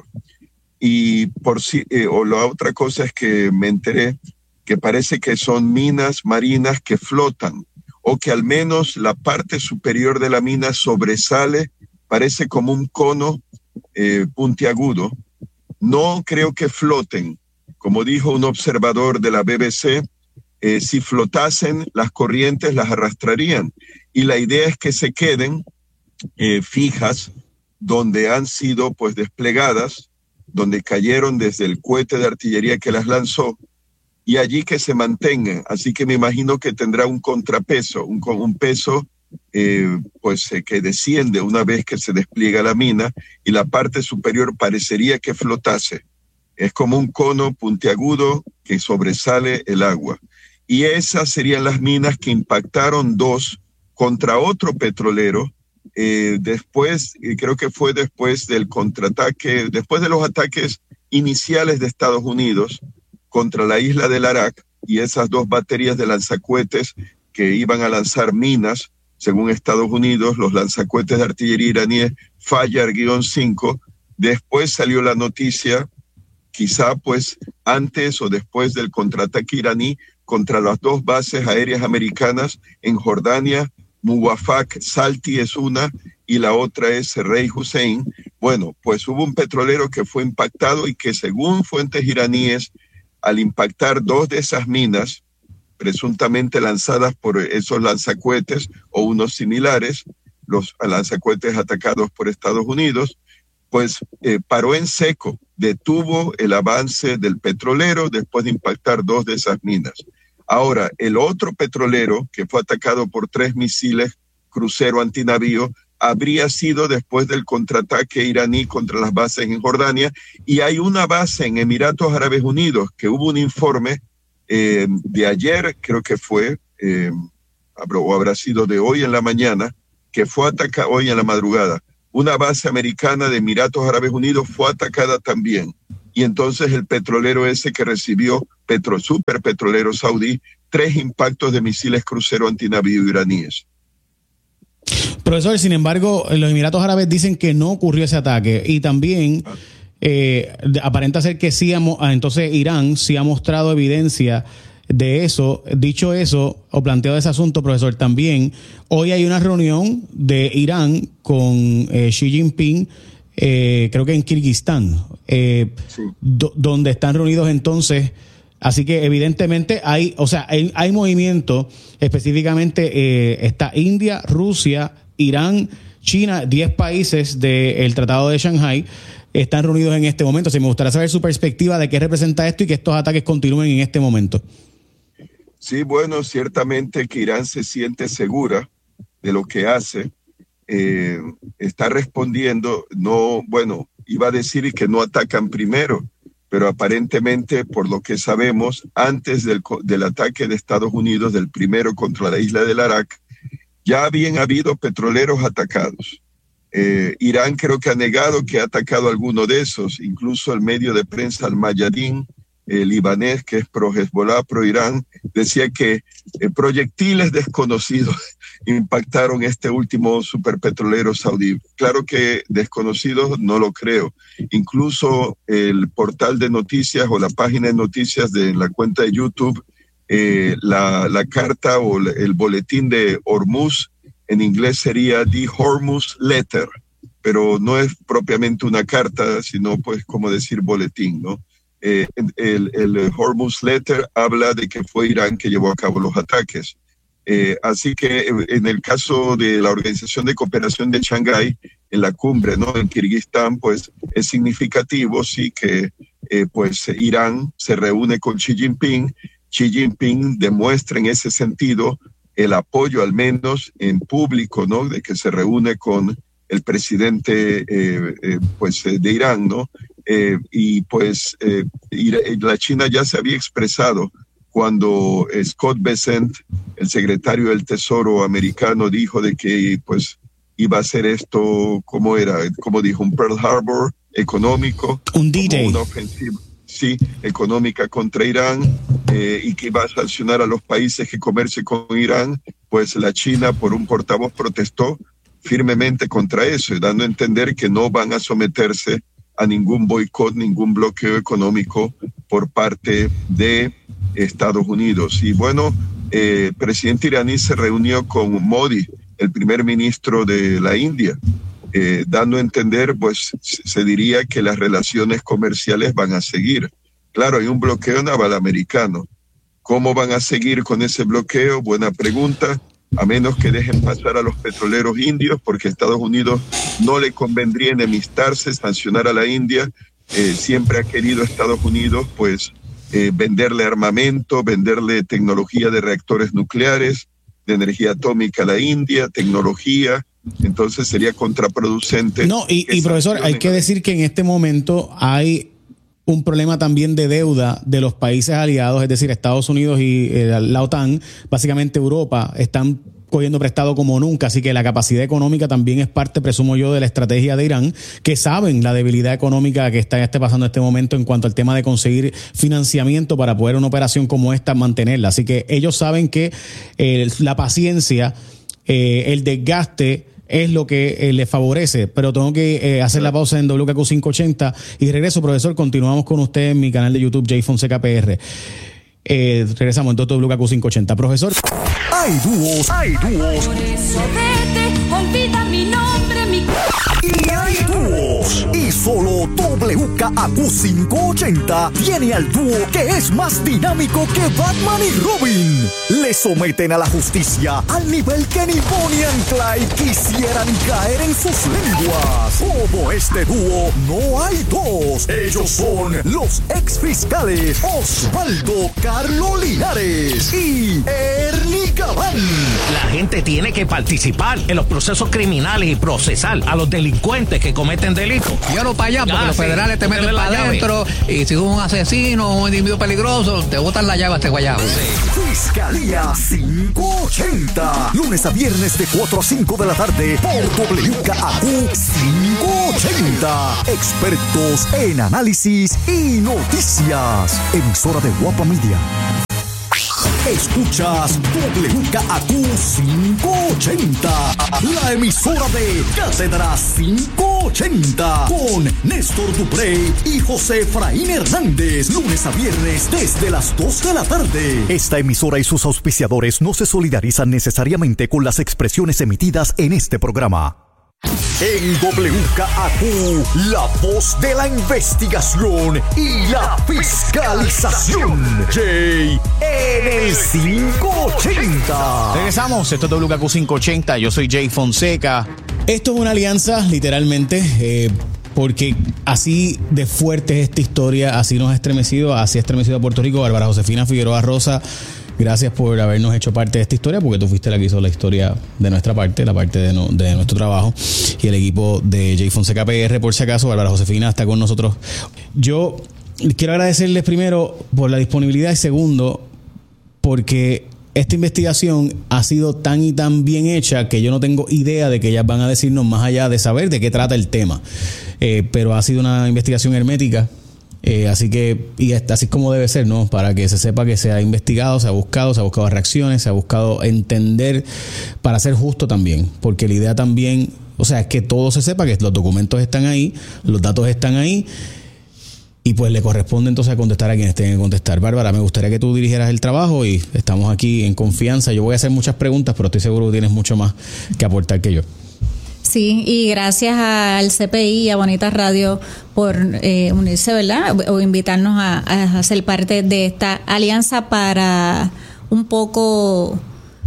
Y por si, eh, o la otra cosa es que me enteré que parece que son minas marinas que flotan, o que al menos la parte superior de la mina sobresale, parece como un cono eh, puntiagudo. No creo que floten, como dijo un observador de la B B C, eh, si flotasen las corrientes las arrastrarían, y la idea es que se queden eh, fijas donde han sido pues desplegadas, donde cayeron desde el cohete de artillería que las lanzó, y allí que se mantengan. Así que me imagino que tendrá un contrapeso, un, un peso eh, pues eh, que desciende una vez que se despliega la mina, y la parte superior parecería que flotase. Es como un cono puntiagudo que sobresale el agua. Y esas serían las minas que impactaron dos contra otro petrolero, eh, después, y creo que fue después del contraataque, después de los ataques iniciales de Estados Unidos contra la isla de Larak, y esas dos baterías de lanzacohetes que iban a lanzar minas, según Estados Unidos, los lanzacohetes de artillería iraníes Fajar cinco, después salió la noticia, quizá pues antes o después del contraataque iraní contra las dos bases aéreas americanas en Jordania, Muwafaq Salti es una y la otra es Rey Hussein. Bueno, pues hubo un petrolero que fue impactado y que, según fuentes iraníes, al impactar dos de esas minas, presuntamente lanzadas por esos lanzacohetes o unos similares, los lanzacohetes atacados por Estados Unidos, pues eh, paró en seco, detuvo el avance del petrolero después de impactar dos de esas minas. Ahora, el otro petrolero que fue atacado por tres misiles crucero antinavío habría sido después del contraataque iraní contra las bases en Jordania, y hay una base en Emiratos Árabes Unidos que hubo un informe eh, de ayer, creo que fue, eh, o habrá sido de hoy en la mañana, que fue atacada hoy en la madrugada. Una base americana de Emiratos Árabes Unidos fue atacada también. Y entonces el petrolero ese que recibió, petro, super petrolero saudí, tres impactos de misiles crucero antinavío iraníes. Profesor, sin embargo, los Emiratos Árabes dicen que no ocurrió ese ataque, y también eh, aparenta ser que sí, ha, entonces Irán sí ha mostrado evidencia de eso. Dicho eso, o planteado ese asunto, profesor, también hoy hay una reunión de Irán con eh, Xi Jinping, eh, creo que en Kirguistán, eh, sí. do, donde están reunidos entonces. Así que evidentemente hay, o sea, hay, hay movimiento, específicamente eh, está India, Rusia, Irán, China, diez países del Tratado de Shanghái están reunidos en este momento. Así me gustaría saber su perspectiva de qué representa esto y que estos ataques continúen en este momento. Sí, bueno, ciertamente que Irán se siente segura de lo que hace, eh, está respondiendo, no, bueno, iba a decir que no atacan primero, pero aparentemente, por lo que sabemos, antes del, del ataque de Estados Unidos, del primero contra la isla del Arak, ya habían habido petroleros atacados. Eh, Irán creo que ha negado que ha atacado alguno de esos, incluso el medio de prensa Al Mayadin, el libanés, que es pro-Hezbollah, pro-Irán, decía que eh, proyectiles desconocidos impactaron este último superpetrolero saudí. Claro que desconocidos no lo creo. Incluso el portal de noticias o la página de noticias de la cuenta de YouTube, eh, la, la carta o el boletín de Hormuz, en inglés sería The Hormuz Letter, pero no es propiamente una carta, sino pues como decir boletín, ¿no? Eh, el, el Hormuz Letter habla de que fue Irán que llevó a cabo los ataques. Eh, así que en el caso de la Organización de Cooperación de Shanghái, en la cumbre, ¿no?, en Kirguistán, pues es significativo, sí, que eh, pues Irán se reúne con Xi Jinping. Xi Jinping demuestra en ese sentido el apoyo, al menos en público, ¿no?, de que se reúne con el presidente eh, eh, pues, de Irán, ¿no? Eh, y pues eh, la China ya se había expresado cuando Scott Bessent, el secretario del Tesoro americano, dijo de que pues iba a hacer esto, ¿cómo era? Como dijo, un Pearl Harbor económico, un D-Day, una ofensiva, sí, económica contra Irán, eh, y que iba a sancionar a los países que comercien con Irán. Pues la China, por un portavoz, protestó firmemente contra eso, dando a entender que no van a someterse a ningún boicot, ningún bloqueo económico por parte de Estados Unidos. Y bueno, eh, el presidente iraní se reunió con Modi, el primer ministro de la India, eh, dando a entender, pues se diría que las relaciones comerciales van a seguir. Claro, hay un bloqueo naval americano. ¿Cómo van a seguir con ese bloqueo? Buena pregunta. A menos que dejen pasar a los petroleros indios, porque a Estados Unidos no le convendría enemistarse, sancionar a la India. Eh, siempre ha querido Estados Unidos pues eh, venderle armamento, venderle tecnología de reactores nucleares, de energía atómica a la India, tecnología. Entonces sería contraproducente. No, y, y profesor, hay que decir que en este momento hay un problema también de deuda de los países aliados, es decir, Estados Unidos y eh, la OTAN, básicamente Europa, están cogiendo prestado como nunca, así que la capacidad económica también es parte, presumo yo, de la estrategia de Irán, que saben la debilidad económica que está este pasando en este momento en cuanto al tema de conseguir financiamiento para poder una operación como esta mantenerla. Así que ellos saben que eh, la paciencia, eh, el desgaste es lo que eh, le favorece, pero tengo que eh, hacer la pausa en W K Q quinientos ochenta y regreso, profesor. Continuamos con usted en mi canal de YouTube, Jay Fonseca P R. Eh, regresamos en W K Q quinientos ochenta, profesor. Hay dúos, hay dúos. Por eso vete, olvida mi nombre, mi... Y hay dúos. dos. Y solo W K A Q quinientos ochenta tiene al dúo que es más dinámico que Batman y Robin. Le someten a la justicia al nivel que ni Bonnie and Clyde quisieran caer en sus lenguas. Como este dúo, no hay dos. Ellos son los ex fiscales Osvaldo Carlo Linares y Ernie Gabán. La gente tiene que participar en los procesos criminales y procesar a los delincuentes que cometen delitos. Llévalo para allá, porque ah, los sí, federales te meten para adentro y si es un asesino o un individuo peligroso, te botan la llave a este guayabo. Sí. Fiscalía quinientos ochenta. Lunes a viernes de cuatro a cinco de la tarde por W K A Q quinientos ochenta. Expertos en análisis y noticias. Emisora de Guapa Media. Escuchas W K A Q quinientos ochenta, la emisora de Cátedra quinientos ochenta, con Néstor Duprey y José Efraín Hernández, lunes a viernes desde las dos de la tarde. Esta emisora y sus auspiciadores no se solidarizan necesariamente con las expresiones emitidas en este programa. En W K A Q, la voz de la investigación y la fiscalización. Jay en el quinientos ochenta. Regresamos, esto es W K A Q quinientos ochenta, yo soy Jay Fonseca. Esto es una alianza, literalmente, eh, porque así de fuerte es esta historia, así nos ha estremecido, así ha estremecido a Puerto Rico. Bárbara Josefina Figueroa Rosa, gracias por habernos hecho parte de esta historia, porque tú fuiste la que hizo la historia de nuestra parte, la parte de, no, de nuestro trabajo, y el equipo de Jay Fonseca P R, por si acaso. Bárbara Josefina está con nosotros. Yo quiero agradecerles primero por la disponibilidad y segundo, porque esta investigación ha sido tan y tan bien hecha que yo no tengo idea de que ellas van a decirnos más allá de saber de qué trata el tema. Eh, pero ha sido una investigación hermética. Eh, así que, y así es como debe ser, ¿no? Para que se sepa que se ha investigado, se ha buscado, se ha buscado reacciones, se ha buscado entender para ser justo también. Porque la idea también, o sea, es que todo se sepa, que los documentos están ahí, los datos están ahí, y pues le corresponde entonces a contestar a quienes tengan que contestar. Bárbara, me gustaría que tú dirigieras el trabajo y estamos aquí en confianza. Yo voy a hacer muchas preguntas, pero estoy seguro que tienes mucho más que aportar que yo. Sí, y gracias al C P I y a Bonita Radio por eh, unirse, ¿verdad? O invitarnos a, a ser parte de esta alianza para un poco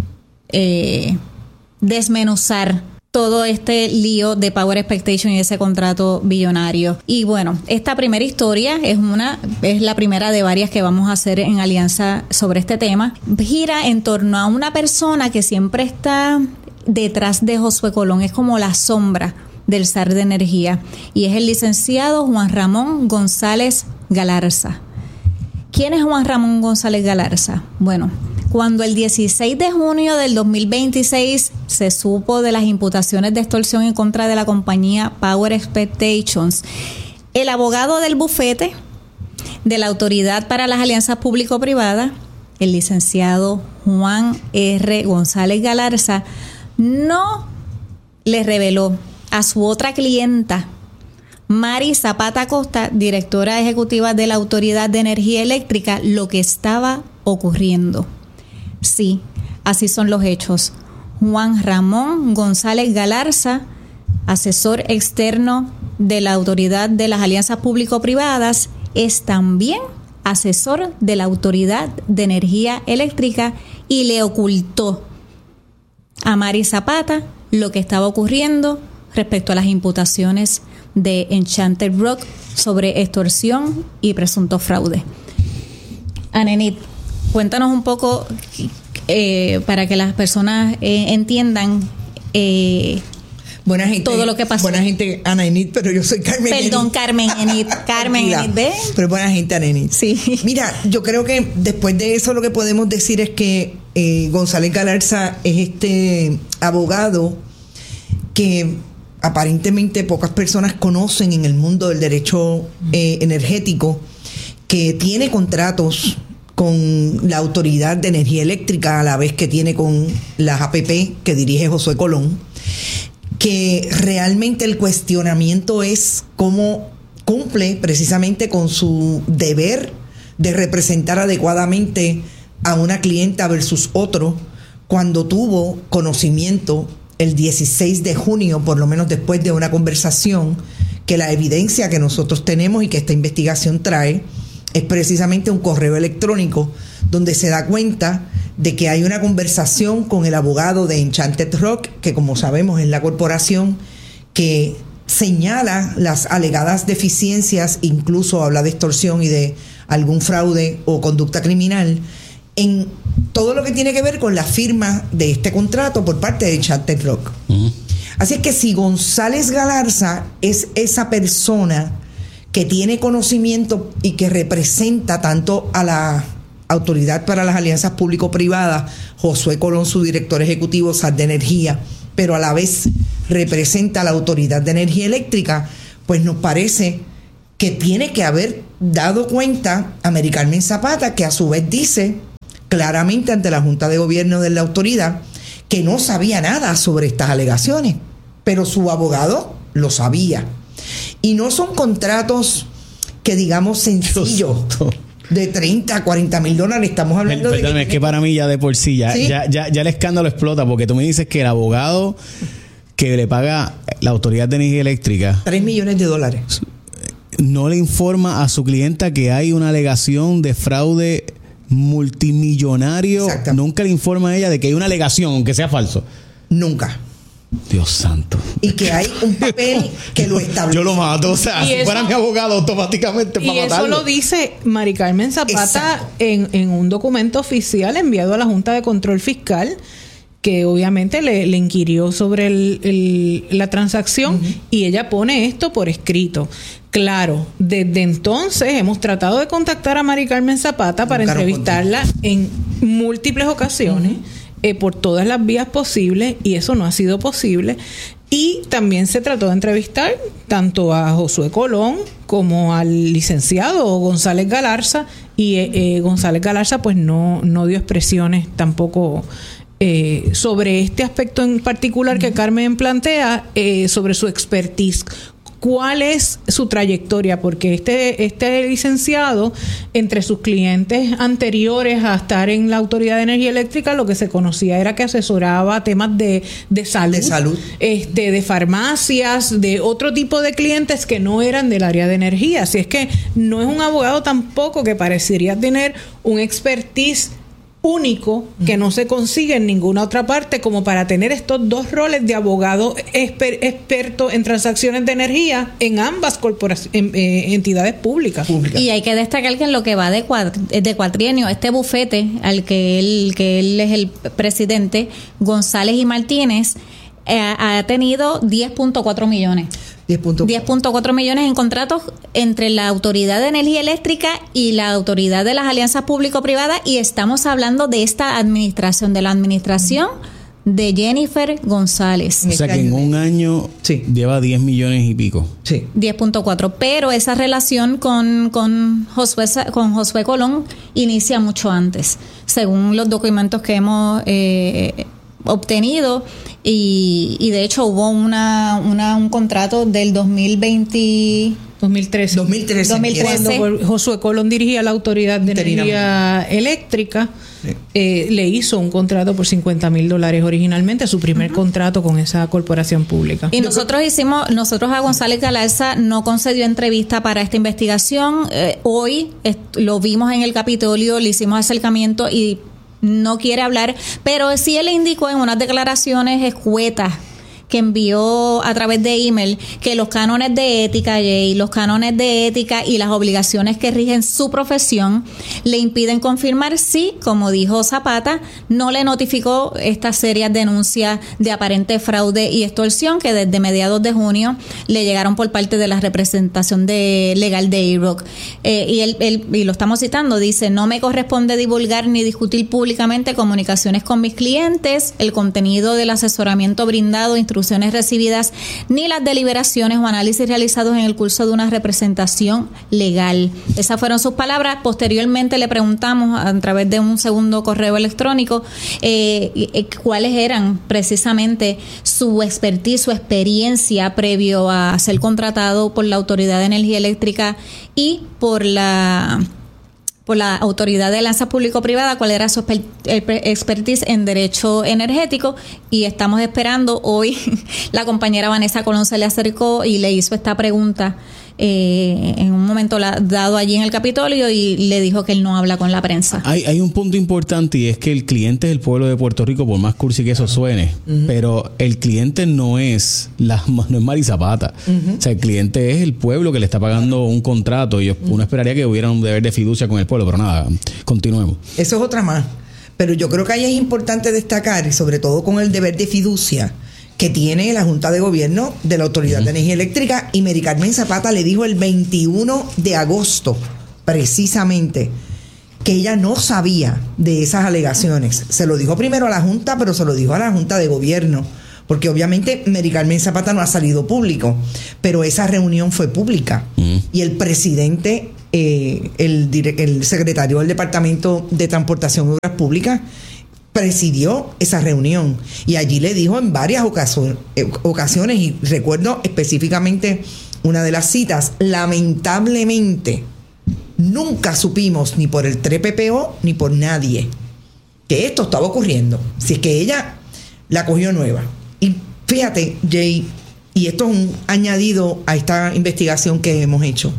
eh, desmenuzar todo este lío de Power Expectation y ese contrato billonario. Y bueno, esta primera historia es una es la primera de varias que vamos a hacer en alianza sobre este tema. Gira en torno a una persona que siempre está detrás de Josué Colón, es como la sombra del zar de energía, y es el licenciado Juan Ramón González Galarza. ¿Quién es Juan Ramón González Galarza? Bueno, cuando el dieciséis de junio del dos mil veintiséis se supo de las imputaciones de extorsión en contra de la compañía Power Expectations, el abogado del bufete de la Autoridad para las Alianzas Público-Privadas, el licenciado Juan R. González Galarza, no le reveló a su otra clienta, Mari Zapata Costa, directora ejecutiva de la Autoridad de Energía Eléctrica, lo que estaba ocurriendo. Sí, así son los hechos. Juan Ramón González Galarza, asesor externo de la Autoridad de las Alianzas Público-Privadas, es también asesor de la Autoridad de Energía Eléctrica y le ocultó a Mari Zapata lo que estaba ocurriendo respecto a las imputaciones de Enchanted Rock sobre extorsión y presunto fraude. Anenit, cuéntanos un poco eh, para que las personas eh, entiendan eh, buena gente, todo lo que pasó. Buena gente, Ana Enid, pero yo soy Carmen Perdón, Enid. Carmen Enid. Carmen Enid, ¿ves? Pero buena gente, Ana Enid. Sí. Mira, yo creo que después de eso lo que podemos decir es que eh, González Galarza es este abogado que aparentemente pocas personas conocen en el mundo del derecho eh, energético, que tiene contratos con la Autoridad de Energía Eléctrica a la vez que tiene con las A P P que dirige Josué Colón, que realmente el cuestionamiento es cómo cumple precisamente con su deber de representar adecuadamente a una clienta versus otro cuando tuvo conocimiento el dieciséis de junio, por lo menos después de una conversación que la evidencia que nosotros tenemos y que esta investigación trae es precisamente un correo electrónico donde se da cuenta de que hay una conversación con el abogado de Enchanted Rock, que como sabemos es la corporación que señala las alegadas deficiencias, incluso habla de extorsión y de algún fraude o conducta criminal en todo lo que tiene que ver con la firma de este contrato por parte de Enchanted Rock. Uh-huh. Así es que si González Galarza es esa persona que tiene conocimiento y que representa tanto a la Autoridad para las Alianzas Público-Privadas, Josué Colón, su director ejecutivo, S A D de Energía, pero a la vez representa a la Autoridad de Energía Eléctrica, pues nos parece que tiene que haber dado cuenta a Mary Carmen Zapata, que a su vez dice claramente ante la Junta de Gobierno de la autoridad que no sabía nada sobre estas alegaciones, pero su abogado lo sabía. Y no son contratos que digamos sencillos, de treinta a cuarenta mil dólares, estamos hablando Perdón, de... que es que para mí ya de por sí, ya, ¿sí? ya, ya, ya el escándalo explota, porque tú me dices que el abogado que le paga la Autoridad de Energía Eléctrica tres millones de dólares no le informa a su clienta que hay una alegación de fraude multimillonario. Nunca le informa a ella de que hay una alegación, aunque sea falso. Nunca. Dios santo. Y que hay un papel que lo establece. Yo lo mato, o sea, si eso, fuera mi abogado automáticamente para y matarlo. Y eso lo dice Mary Carmen Zapata en, en un documento oficial enviado a la Junta de Control Fiscal, que obviamente le, le inquirió sobre el, el, la transacción, uh-huh. y ella pone esto por escrito. Claro, desde entonces hemos tratado de contactar a Mary Carmen Zapata para Nunca entrevistarla en múltiples ocasiones, uh-huh. eh, por todas las vías posibles, y eso no ha sido posible. Y también se trató de entrevistar tanto a Josué Colón como al licenciado González Galarza, y eh, eh, González Galarza pues no, no dio expresiones tampoco Eh, sobre este aspecto en particular que Carmen plantea, eh, sobre su expertise. ¿Cuál es su trayectoria? Porque este, este licenciado, entre sus clientes anteriores a estar en la Autoridad de Energía Eléctrica, lo que se conocía era que asesoraba temas de, de salud, de salud, este, de farmacias, de otro tipo de clientes que no eran del área de energía. Así es que no es un abogado tampoco que parecería tener un expertise único que no se consigue en ninguna otra parte, como para tener estos dos roles de abogado exper, experto en transacciones de energía en ambas corporaciones, en, eh, entidades públicas. Y hay que destacar que en lo que va de, cuad, de cuatrienio, este bufete al que él, que él es el presidente, González y Martínez, eh, ha tenido diez punto cuatro millones. diez punto cuatro millones en contratos entre la Autoridad de Energía Eléctrica y la Autoridad de las Alianzas Público-Privadas, y estamos hablando de esta administración, de la administración de Jennifer González. O sea que en un año sí. lleva diez millones y pico. Sí. diez punto cuatro, pero esa relación con, con, Josué, con Josué Colón inicia mucho antes, según los documentos que hemos eh, obtenido. Y, y de hecho hubo una, una un contrato del dos mil veinte dos mil trece dos mil trece cuando Josué Colón dirigía la Autoridad de Energía Eléctrica, sí. eh, le hizo un contrato por cincuenta mil dólares originalmente, su primer uh-huh. contrato con esa corporación pública. Y nosotros hicimos, nosotros a González Galarza no concedió entrevista para esta investigación. Eh, hoy est- lo vimos en el Capitolio, le hicimos acercamiento y no quiere hablar, pero sí él indicó en unas declaraciones escuetas que envió a través de email que los cánones de ética, Jay, los cánones de ética y las obligaciones que rigen su profesión le impiden confirmar si, como dijo Zapata, no le notificó estas serias denuncias de aparente fraude y extorsión que desde mediados de junio le llegaron por parte de la representación de legal de I R O C. Eh, y, él, él, y lo estamos citando, dice: no me corresponde divulgar ni discutir públicamente comunicaciones con mis clientes, el contenido del asesoramiento brindado, instrucciones recibidas, ni las deliberaciones o análisis realizados en el curso de una representación legal. Esas fueron sus palabras. Posteriormente le preguntamos a través de un segundo correo electrónico eh, eh, cuáles eran precisamente su expertise, su experiencia previo a ser contratado por la Autoridad de Energía Eléctrica y por la por la Autoridad de Alianza Público-Privada cuál era su expertise en derecho energético, y estamos esperando. Hoy la compañera Vanessa Colón se le acercó y le hizo esta pregunta eh, en un momento la, dado allí en el Capitolio, y le dijo que él no habla con la prensa. Hay, hay un punto importante, y es que el cliente es el pueblo de Puerto Rico, por más cursi que eso suene, uh-huh. pero el cliente no es la, no es Mari Zapata. Uh-huh. O sea, el cliente es el pueblo que le está pagando un contrato, y uno esperaría que hubiera un deber de fiducia con el pueblo, pero nada, continuemos. Eso es otra más. Pero yo creo que ahí es importante destacar, y sobre todo con el deber de fiducia que tiene la Junta de Gobierno de la Autoridad uh-huh. de Energía Eléctrica, y Mary Carmen Zapata le dijo el veintiuno de agosto, precisamente, que ella no sabía de esas alegaciones. Se lo dijo primero a la Junta, pero se lo dijo a la Junta de Gobierno, porque obviamente Mary Carmen Zapata no ha salido público, pero esa reunión fue pública. Uh-huh. Y el presidente, eh, el, el secretario del Departamento de Transportación y Obras Públicas, presidió esa reunión, y allí le dijo en varias ocasiones, ocasiones y recuerdo específicamente una de las citas: lamentablemente nunca supimos ni por el tres P P O ni por nadie que esto estaba ocurriendo. Si es que ella la cogió nueva. Y fíjate, Jay, y esto es un añadido a esta investigación que hemos hecho,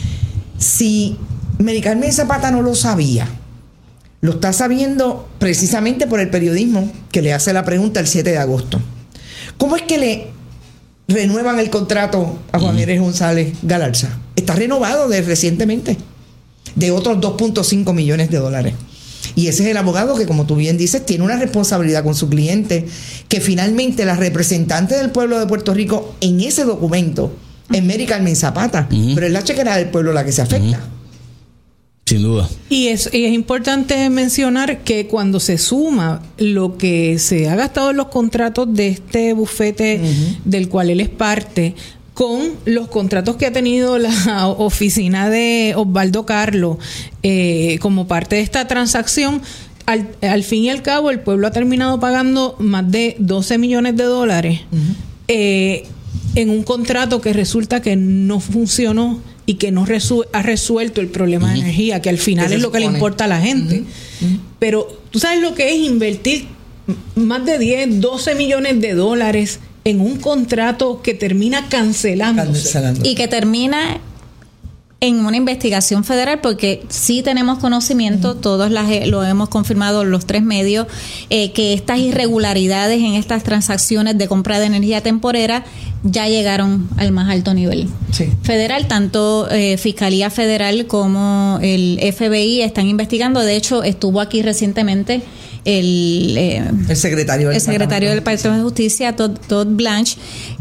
si Mary Carmen Zapata no lo sabía, lo está sabiendo precisamente por el periodismo que le hace la pregunta el siete de agosto. ¿Cómo es que le renuevan el contrato a Juan Eres González Galarza? Está renovado de recientemente, de otros dos punto cinco millones de dólares. Y ese es el abogado que, como tú bien dices, tiene una responsabilidad con su cliente, que finalmente la representante del pueblo de Puerto Rico en ese documento es Mary Carmen Zapata, uh-huh. pero es la chequera del pueblo la que se afecta. Uh-huh. Sin duda. Y es, y es importante mencionar que cuando se suma lo que se ha gastado en los contratos de este bufete uh-huh. del cual él es parte, con los contratos que ha tenido la oficina de Osvaldo Carlos eh, como parte de esta transacción, al, al fin y al cabo el pueblo ha terminado pagando más de doce millones de dólares uh-huh. eh, en un contrato que resulta que no funcionó y que no resu- ha resuelto el problema uh-huh. de energía, que al final es lo que le importa a la gente. Uh-huh. Uh-huh. Pero tú sabes lo que es invertir más de diez, doce millones de dólares en un contrato que termina cancelándose. Y que termina en una investigación federal, porque sí tenemos conocimiento, uh-huh. todos las, lo hemos confirmado los tres medios, eh, que estas irregularidades en estas transacciones de compra de energía temporera ya llegaron al más alto nivel sí. federal. Tanto eh, Fiscalía Federal como el F B I están investigando. De hecho, estuvo aquí recientemente el, eh, el secretario del el secretario del Departamento de Justicia, Todd, Todd Blanche,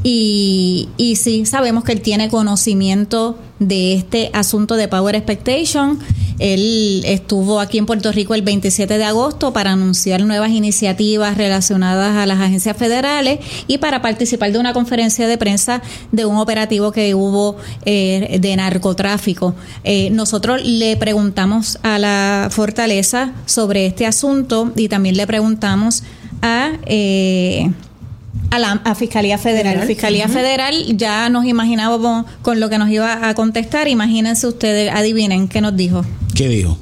y, y sí sabemos que él tiene conocimiento de este asunto de Power Expectation. Él estuvo aquí en Puerto Rico el veintisiete de agosto para anunciar nuevas iniciativas relacionadas a las agencias federales y para participar de una conferencia de prensa de un operativo que hubo eh, de narcotráfico. Eh, nosotros le preguntamos a la Fortaleza sobre este asunto, y también le preguntamos a... Eh, A la a Fiscalía Federal. Federal. Fiscalía uh-huh. Federal, ya nos imaginábamos con lo que nos iba a contestar. Imagínense ustedes, adivinen qué nos dijo. ¿Qué dijo?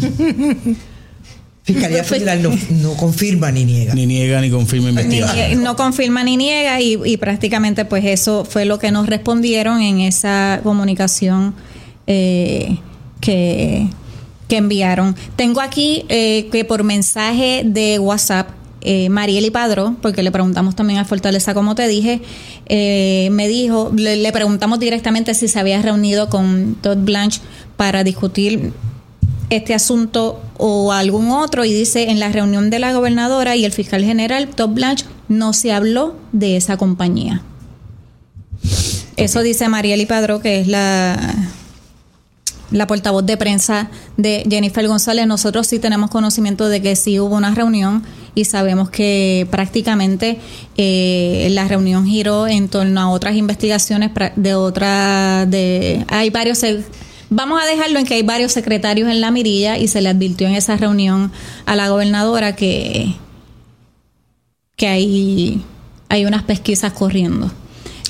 Fiscalía Federal no, no confirma ni niega. Ni niega ni confirma investigación. No confirma ni niega, y, y prácticamente pues eso fue lo que nos respondieron en esa comunicación eh, que, que enviaron. Tengo aquí eh, que por mensaje de WhatsApp, Eh, Marieli Padró, porque le preguntamos también a Fortaleza, como te dije, eh, me dijo, le, le preguntamos directamente si se había reunido con Todd Blanche para discutir este asunto o algún otro, y dice: en la reunión de la gobernadora y el fiscal general Todd Blanche no se habló de esa compañía. Eso dice Marieli Padró, que es la la portavoz de prensa de Jennifer González. Nosotros sí tenemos conocimiento de que sí hubo una reunión, y sabemos que prácticamente eh, la reunión giró en torno a otras investigaciones de otra de hay varios vamos a dejarlo en que hay varios secretarios en la mirilla, y se le advirtió en esa reunión a la gobernadora que que hay hay unas pesquisas corriendo.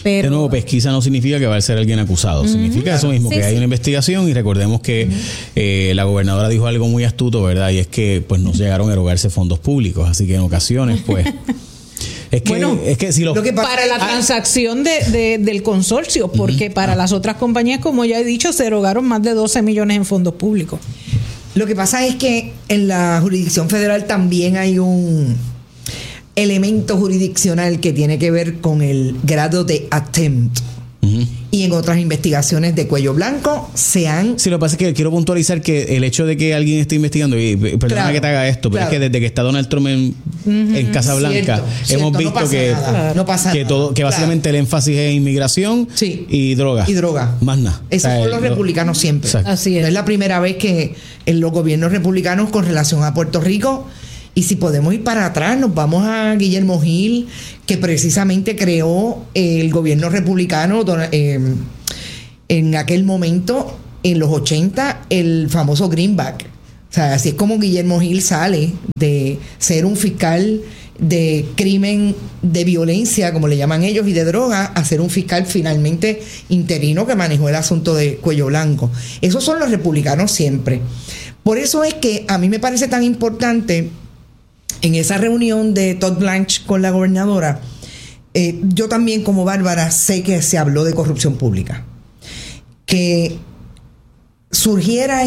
Pero, de nuevo, pesquisa no significa que va a ser alguien acusado. Uh-huh. Significa claro. eso mismo, sí, que sí. hay una investigación y recordemos que uh-huh. eh, la gobernadora dijo algo muy astuto, ¿verdad? Y es que pues no llegaron a erogarse fondos públicos, así que en ocasiones pues... Es que, bueno, es que si lo, lo que pasa, para la ah, transacción de, de, del consorcio, porque uh-huh. para ah. las otras compañías, como ya he dicho, se erogaron más de doce millones en fondos públicos. Lo que pasa es que en la jurisdicción federal también hay un elemento jurisdiccional que tiene que ver con el grado de attempt. Uh-huh. Y en otras investigaciones de cuello blanco se han... Sí, lo que pasa es que quiero puntualizar que el hecho de que alguien esté investigando, y perdona claro, que te haga esto, pero claro. es que desde que está Donald Trump en, uh-huh. en Casa Blanca, cierto, hemos cierto, visto no que, nada, no pasa que, todo, que básicamente claro. el énfasis es inmigración sí. y droga. Y droga. Más nada. Esos o sea, son los lo, republicanos siempre. Exacto. Así es. No es la primera vez que en los gobiernos republicanos con relación a Puerto Rico... Y si podemos ir para atrás, nos vamos a Guillermo Gil, que precisamente creó el gobierno republicano eh, en aquel momento, en los ochenta, el famoso Greenback. O sea, así es como Guillermo Gil sale de ser un fiscal de crimen de violencia, como le llaman ellos, y de droga, a ser un fiscal finalmente interino que manejó el asunto de cuello blanco. Esos son los republicanos siempre. Por eso es que a mí me parece tan importante... En esa reunión de Todd Blanche con la gobernadora, eh, yo también como Bárbara sé que se habló de corrupción pública. Que surgiera